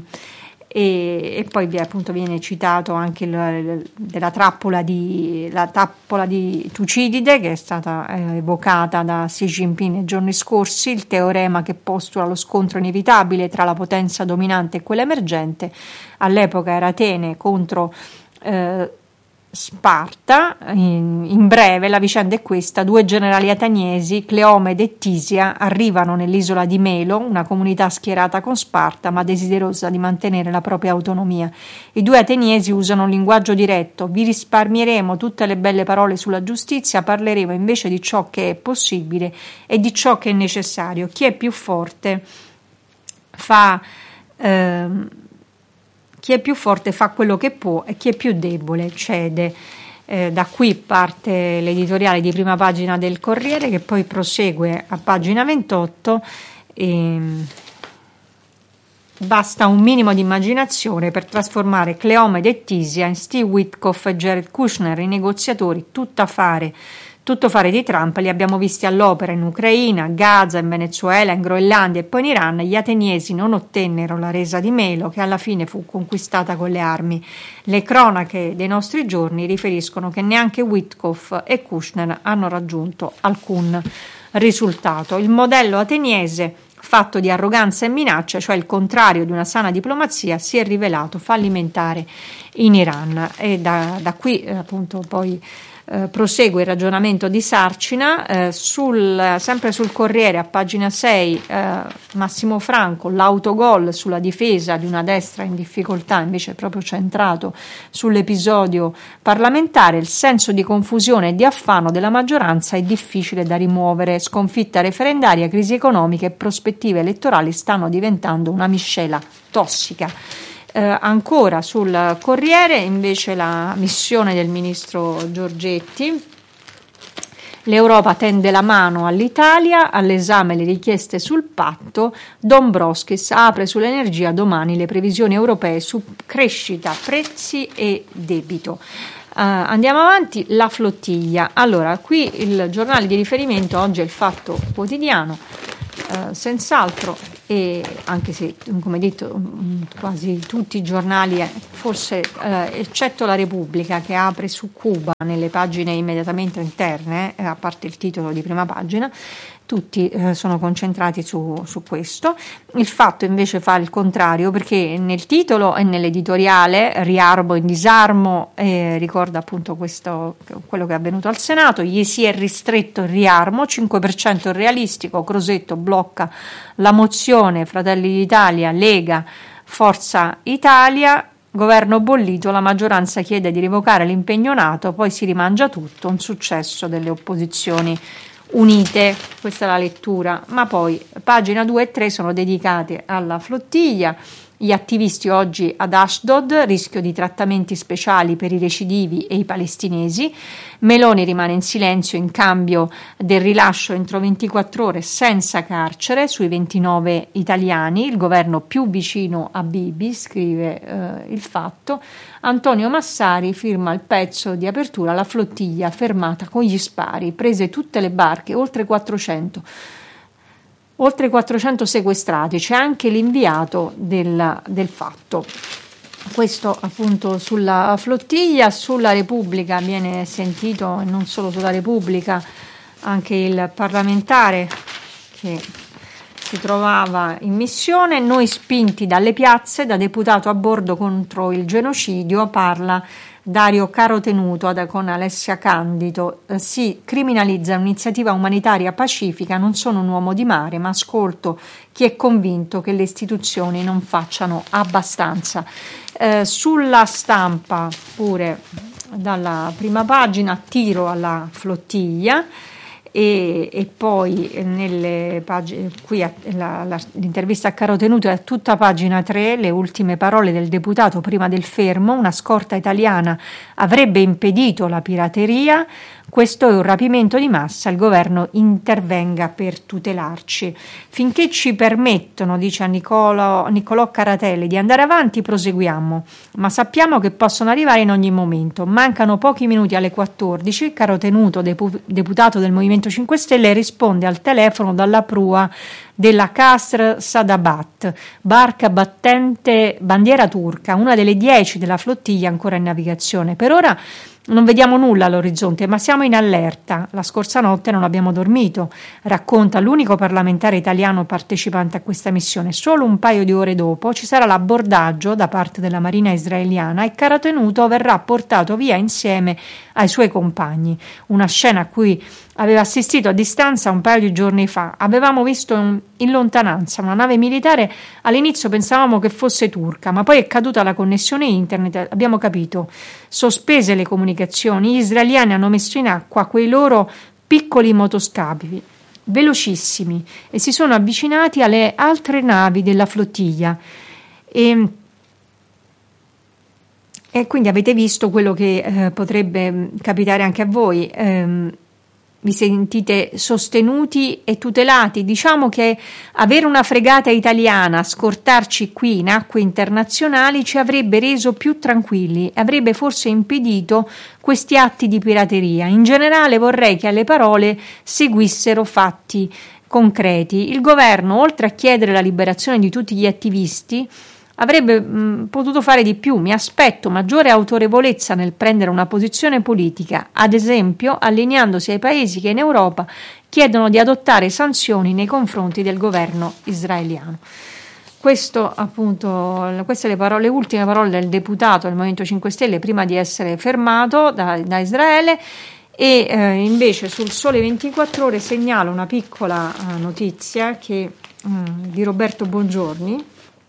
E, e poi appunto viene citato anche il, il, della trappola di, la trappola di Tucidide, che è stata eh, evocata da Xi Jinping nei giorni scorsi, il teorema che postula lo scontro inevitabile tra la potenza dominante e quella emergente. All'epoca era Atene contro eh, Sparta. In, in breve la vicenda è questa: due generali ateniesi, Cleomede e Tisia, arrivano nell'isola di Melo, una comunità schierata con Sparta ma desiderosa di mantenere la propria autonomia. I due ateniesi usano un linguaggio diretto: vi risparmieremo tutte le belle parole sulla giustizia, parleremo invece di ciò che è possibile e di ciò che è necessario. Chi è più forte fa ehm, Chi è più forte fa quello che può e chi è più debole cede. Eh, da qui parte l'editoriale di prima pagina del Corriere, che poi prosegue a pagina ventotto. E basta un minimo di immaginazione per trasformare Cleomede e Tisia in Steve Witkoff e Jared Kushner, i negoziatori tutt'affare Tutto fare di Trump. Li abbiamo visti all'opera in Ucraina, Gaza, in Venezuela, in Groenlandia e poi in Iran. Gli ateniesi non ottennero la resa di Melo, che alla fine fu conquistata con le armi. Le cronache dei nostri giorni riferiscono che neanche Witkoff e Kushner hanno raggiunto alcun risultato. Il modello ateniese fatto di arroganza e minaccia, cioè il contrario di una sana diplomazia, si è rivelato fallimentare in Iran. E da, da qui eh, appunto poi eh, prosegue il ragionamento di Sarcina. eh, sul, sempre sul Corriere a pagina sei, eh, Massimo Franco, l'autogol sulla difesa di una destra in difficoltà, invece è proprio centrato sull'episodio parlamentare. Il senso di confusione e di affano della maggioranza è difficile da rimuovere, sconfitta referendaria, crisi economica e prospettive elettorali stanno diventando una miscela tossica. Eh, ancora sul Corriere invece la missione del ministro Giorgetti: l'Europa tende la mano all'Italia, all'esame le richieste sul patto, Dombrovskis apre sull'energia domani le previsioni europee su crescita, prezzi e debito. Uh, andiamo avanti, la flottiglia. Allora, qui il giornale di riferimento oggi è il Fatto Quotidiano, uh, senz'altro, e anche se, come detto, quasi tutti i giornali, forse uh, eccetto la Repubblica che apre su Cuba nelle pagine immediatamente interne, eh, a parte il titolo di prima pagina, tutti eh, sono concentrati su, su questo. Il Fatto invece fa il contrario, perché nel titolo e nell'editoriale Riarmo in disarmo eh, ricorda appunto questo, quello che è avvenuto al Senato. Gli si è ristretto il riarmo, cinque per cento realistico, Crosetto blocca la mozione, Fratelli d'Italia, Lega, Forza Italia, governo bollito, la maggioranza chiede di revocare l'impegno NATO, poi si rimangia tutto, un successo delle opposizioni unite. Questa è la lettura, ma poi pagina due e tre sono dedicate alla flottiglia. Gli attivisti oggi ad Ashdod, rischio di trattamenti speciali per i recidivi e i palestinesi. Meloni rimane in silenzio in cambio del rilascio entro ventiquattro ore senza carcere sui ventinove italiani, il governo più vicino a Bibi, scrive eh, il Fatto. Antonio Massari firma il pezzo di apertura: la flottiglia fermata con gli spari, prese tutte le barche, oltre quattrocento. Oltre quattrocento sequestrati, c'è anche l'inviato del, del Fatto. Questo appunto sulla flottiglia. Sulla Repubblica viene sentito, e non solo sulla Repubblica, anche il parlamentare che si trovava in missione. Noi spinti dalle piazze, da deputato a bordo contro il genocidio, parla Dario Carotenuto con Alessia Candido. Eh, si criminalizza un'iniziativa umanitaria pacifica, non sono un uomo di mare, ma ascolto chi è convinto che le istituzioni non facciano abbastanza. Eh, sulla Stampa pure, dalla prima pagina, tiro alla flottiglia. E, e poi nelle pagine, qui la, la, l'intervista a Carotenuto è a tutta pagina tre, le ultime parole del deputato prima del fermo: una scorta italiana avrebbe impedito la pirateria, questo è un rapimento di massa, il governo intervenga per tutelarci. Finché ci permettono, dice a Nicolo, Niccolò Caratelli, di andare avanti, proseguiamo, ma sappiamo che possono arrivare in ogni momento. Mancano pochi minuti alle quattordici, Carotenuto, depu- deputato del Movimento cinque Stelle, risponde al telefono dalla prua della Kasr Sadabat, barca battente bandiera turca, una delle dieci della flottiglia ancora in navigazione. Per ora non vediamo nulla all'orizzonte, ma siamo in allerta. La scorsa notte non abbiamo dormito, racconta l'unico parlamentare italiano partecipante a questa missione. Solo un paio di ore dopo ci sarà l'abbordaggio da parte della Marina israeliana e Carotenuto verrà portato via insieme ai suoi compagni. Una scena a cui aveva assistito a distanza un paio di giorni fa. Avevamo visto un, in lontananza una nave militare, all'inizio pensavamo che fosse turca, ma poi è caduta la connessione internet, abbiamo capito. Sospese le comunicazioni, gli israeliani hanno messo in acqua quei loro piccoli motoscafi, velocissimi, e si sono avvicinati alle altre navi della flottiglia. E, e quindi avete visto quello che eh, potrebbe capitare anche a voi. Ehm, vi sentite sostenuti e tutelati. Diciamo che avere una fregata italiana, scortarci qui in acque internazionali, ci avrebbe reso più tranquilli, avrebbe forse impedito questi atti di pirateria. In generale vorrei che alle parole seguissero fatti concreti. Il governo, oltre a chiedere la liberazione di tutti gli attivisti, avrebbe mh, potuto fare di più. Mi aspetto maggiore autorevolezza nel prendere una posizione politica, ad esempio allineandosi ai paesi che in Europa chiedono di adottare sanzioni nei confronti del governo israeliano. Questo appunto, queste le, parole, le ultime parole del deputato del Movimento cinque Stelle prima di essere fermato da, da Israele. E eh, invece sul Sole ventiquattro Ore segnalo una piccola uh, notizia che, um, di Roberto Bongiorni: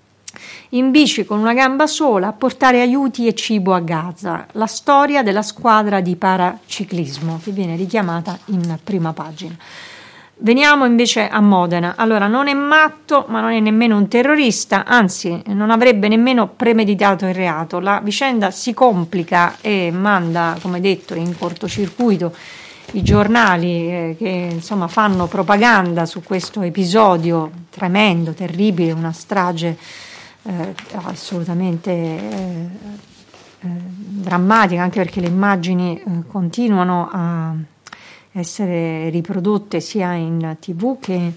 in bici con una gamba sola a portare aiuti e cibo a Gaza, la storia della squadra di paraciclismo, che viene richiamata in prima pagina. Veniamo invece a Modena. Allora, non è matto, ma non è nemmeno un terrorista, anzi non avrebbe nemmeno premeditato il reato. La vicenda si complica e manda, come detto, in cortocircuito i giornali eh, che insomma fanno propaganda su questo episodio tremendo, terribile, una strage eh, assolutamente eh, eh, drammatica, anche perché le immagini eh, continuano a essere riprodotte sia in tv che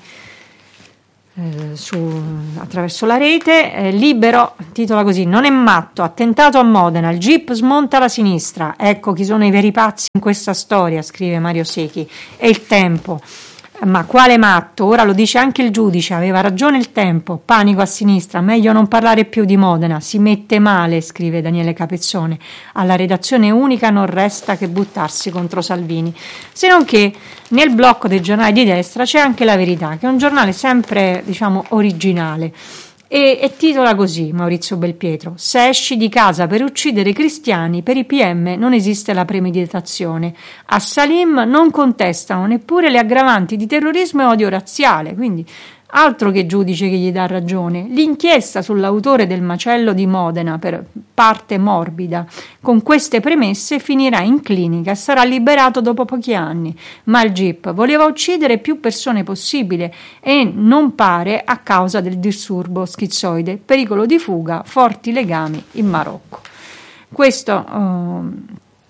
eh, su, attraverso la rete. eh, Libero titola così: non è matto, attentato a Modena, il jeep smonta la sinistra, ecco chi sono i veri pazzi in questa storia, scrive Mario Secchi. E il Tempo: ma quale matto? Ora lo dice anche il giudice, aveva ragione il Tempo, panico a sinistra, meglio non parlare più di Modena, si mette male, scrive Daniele Capezzone. Alla redazione unica non resta che buttarsi contro Salvini. Se non che nel blocco dei giornali di destra c'è anche La Verità, che è un giornale sempre, diciamo, originale. E, e titola così Maurizio Belpietro: se esci di casa per uccidere i cristiani, per i P M non esiste la premeditazione. A Salim non contestano neppure le aggravanti di terrorismo e odio razziale, quindi altro che giudice che gli dà ragione. L'inchiesta sull'autore del macello di Modena, per parte morbida, con queste premesse finirà in clinica e sarà liberato dopo pochi anni. Ma il Jeep voleva uccidere più persone possibile e non pare a causa del disturbo schizoide, pericolo di fuga, forti legami in Marocco. Questo uh,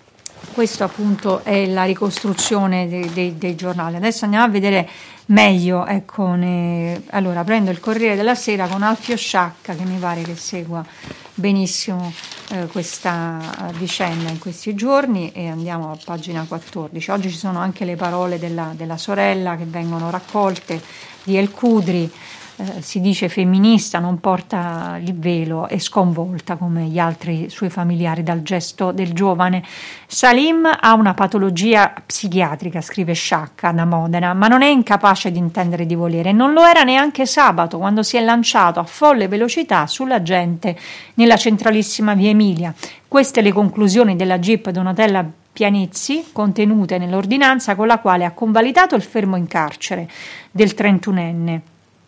Questo appunto è la ricostruzione dei, dei, dei giornali. Adesso andiamo a vedere meglio, ecco, ne... allora prendo il Corriere della Sera con Alfio Sciacca, che mi pare che segua benissimo eh, questa vicenda in questi giorni, e andiamo a pagina quattordici. Oggi ci sono anche le parole della, della sorella che vengono raccolte, di El Kudri. Eh, si dice femminista, non porta il velo, è sconvolta come gli altri suoi familiari dal gesto del giovane. Salim ha una patologia psichiatrica, scrive Sciacca da Modena, ma non è incapace di intendere di volere. Non lo era neanche sabato, quando si è lanciato a folle velocità sulla gente nella centralissima via Emilia. Queste le conclusioni della G I P Donatella Pianezzi, contenute nell'ordinanza con la quale ha convalidato il fermo in carcere del trentunenne.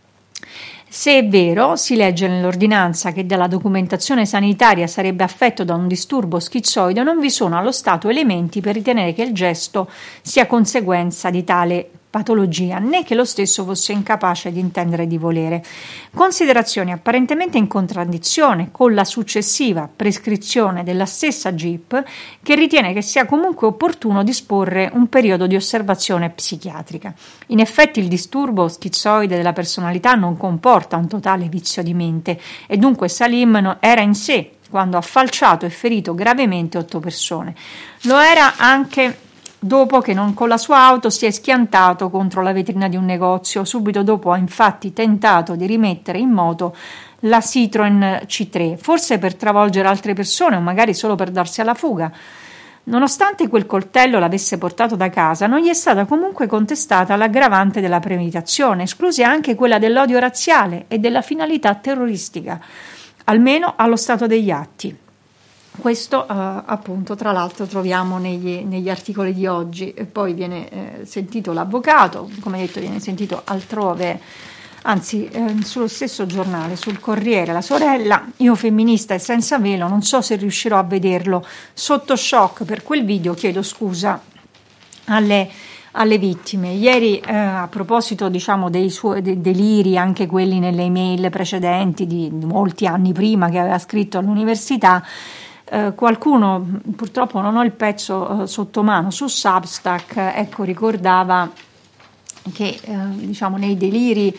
Se è vero, si legge nell'ordinanza, che dalla documentazione sanitaria sarebbe affetto da un disturbo schizoide, non vi sono allo stato elementi per ritenere che il gesto sia conseguenza di tale patologia, né che lo stesso fosse incapace di intendere di volere. Considerazioni apparentemente in contraddizione con la successiva prescrizione della stessa G I P, che ritiene che sia comunque opportuno disporre un periodo di osservazione psichiatrica. In effetti il disturbo schizoide della personalità non comporta un totale vizio di mente, e dunque Salim era in sé quando ha falciato e ferito gravemente otto persone. Lo era anche dopo che non con la sua auto si è schiantato contro la vetrina di un negozio. Subito dopo ha infatti tentato di rimettere in moto la Citroen C tre, forse per travolgere altre persone o magari solo per darsi alla fuga. Nonostante quel coltello l'avesse portato da casa, non gli è stata comunque contestata l'aggravante della premeditazione, esclusa anche quella dell'odio razziale e della finalità terroristica, almeno allo stato degli atti. Questo eh, appunto tra l'altro troviamo negli, negli articoli di oggi, e poi viene eh, sentito l'avvocato, come detto viene sentito altrove, anzi eh, sullo stesso giornale, sul Corriere, la sorella: io femminista e senza velo, non so se riuscirò a vederlo, sotto shock per quel video, chiedo scusa alle, alle vittime. Ieri eh, a proposito diciamo dei suoi dei deliri, anche quelli nelle email precedenti di molti anni prima che aveva scritto all'università, Uh, qualcuno, purtroppo non ho il pezzo uh, sotto mano, su Substack, ecco, ricordava che uh, diciamo nei deliri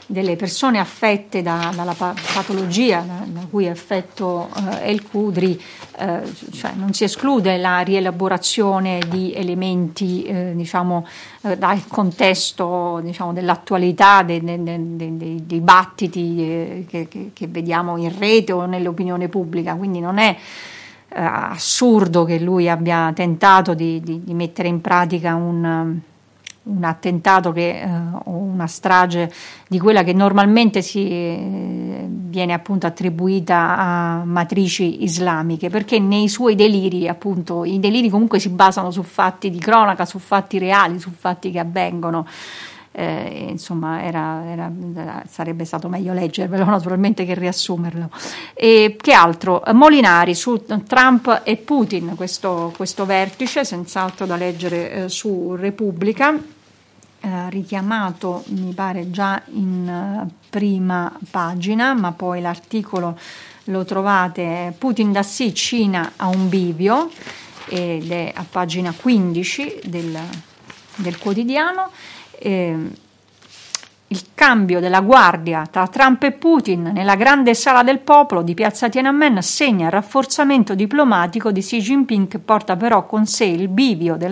delle persone affette da, dalla patologia da, da cui è affetto eh, El Khudri, eh, cioè non si esclude la rielaborazione di elementi eh, diciamo eh, dal contesto diciamo dell'attualità, dei, dei, dei, dei dibattiti eh, che, che, che vediamo in rete o nell'opinione pubblica, quindi non è eh, assurdo che lui abbia tentato di, di, di mettere in pratica un un attentato che, eh, o una strage di quella che normalmente si eh, viene appunto attribuita a matrici islamiche, perché nei suoi deliri, appunto, i deliri comunque si basano su fatti di cronaca, su fatti reali, su fatti che avvengono. Eh, insomma, era, era, sarebbe stato meglio leggervelo naturalmente che riassumerlo. E che altro? Molinari su Trump e Putin, questo, questo vertice, senz'altro da leggere eh, su Repubblica. Eh, richiamato mi pare già in uh, prima pagina, ma poi l'articolo lo trovate, Putin da sì, Cina a un bivio, ed è a pagina quindici del, del quotidiano. Eh, il cambio della guardia tra Trump e Putin nella grande sala del popolo di piazza Tiananmen segna il rafforzamento diplomatico di Xi Jinping, che porta però con sé il bivio della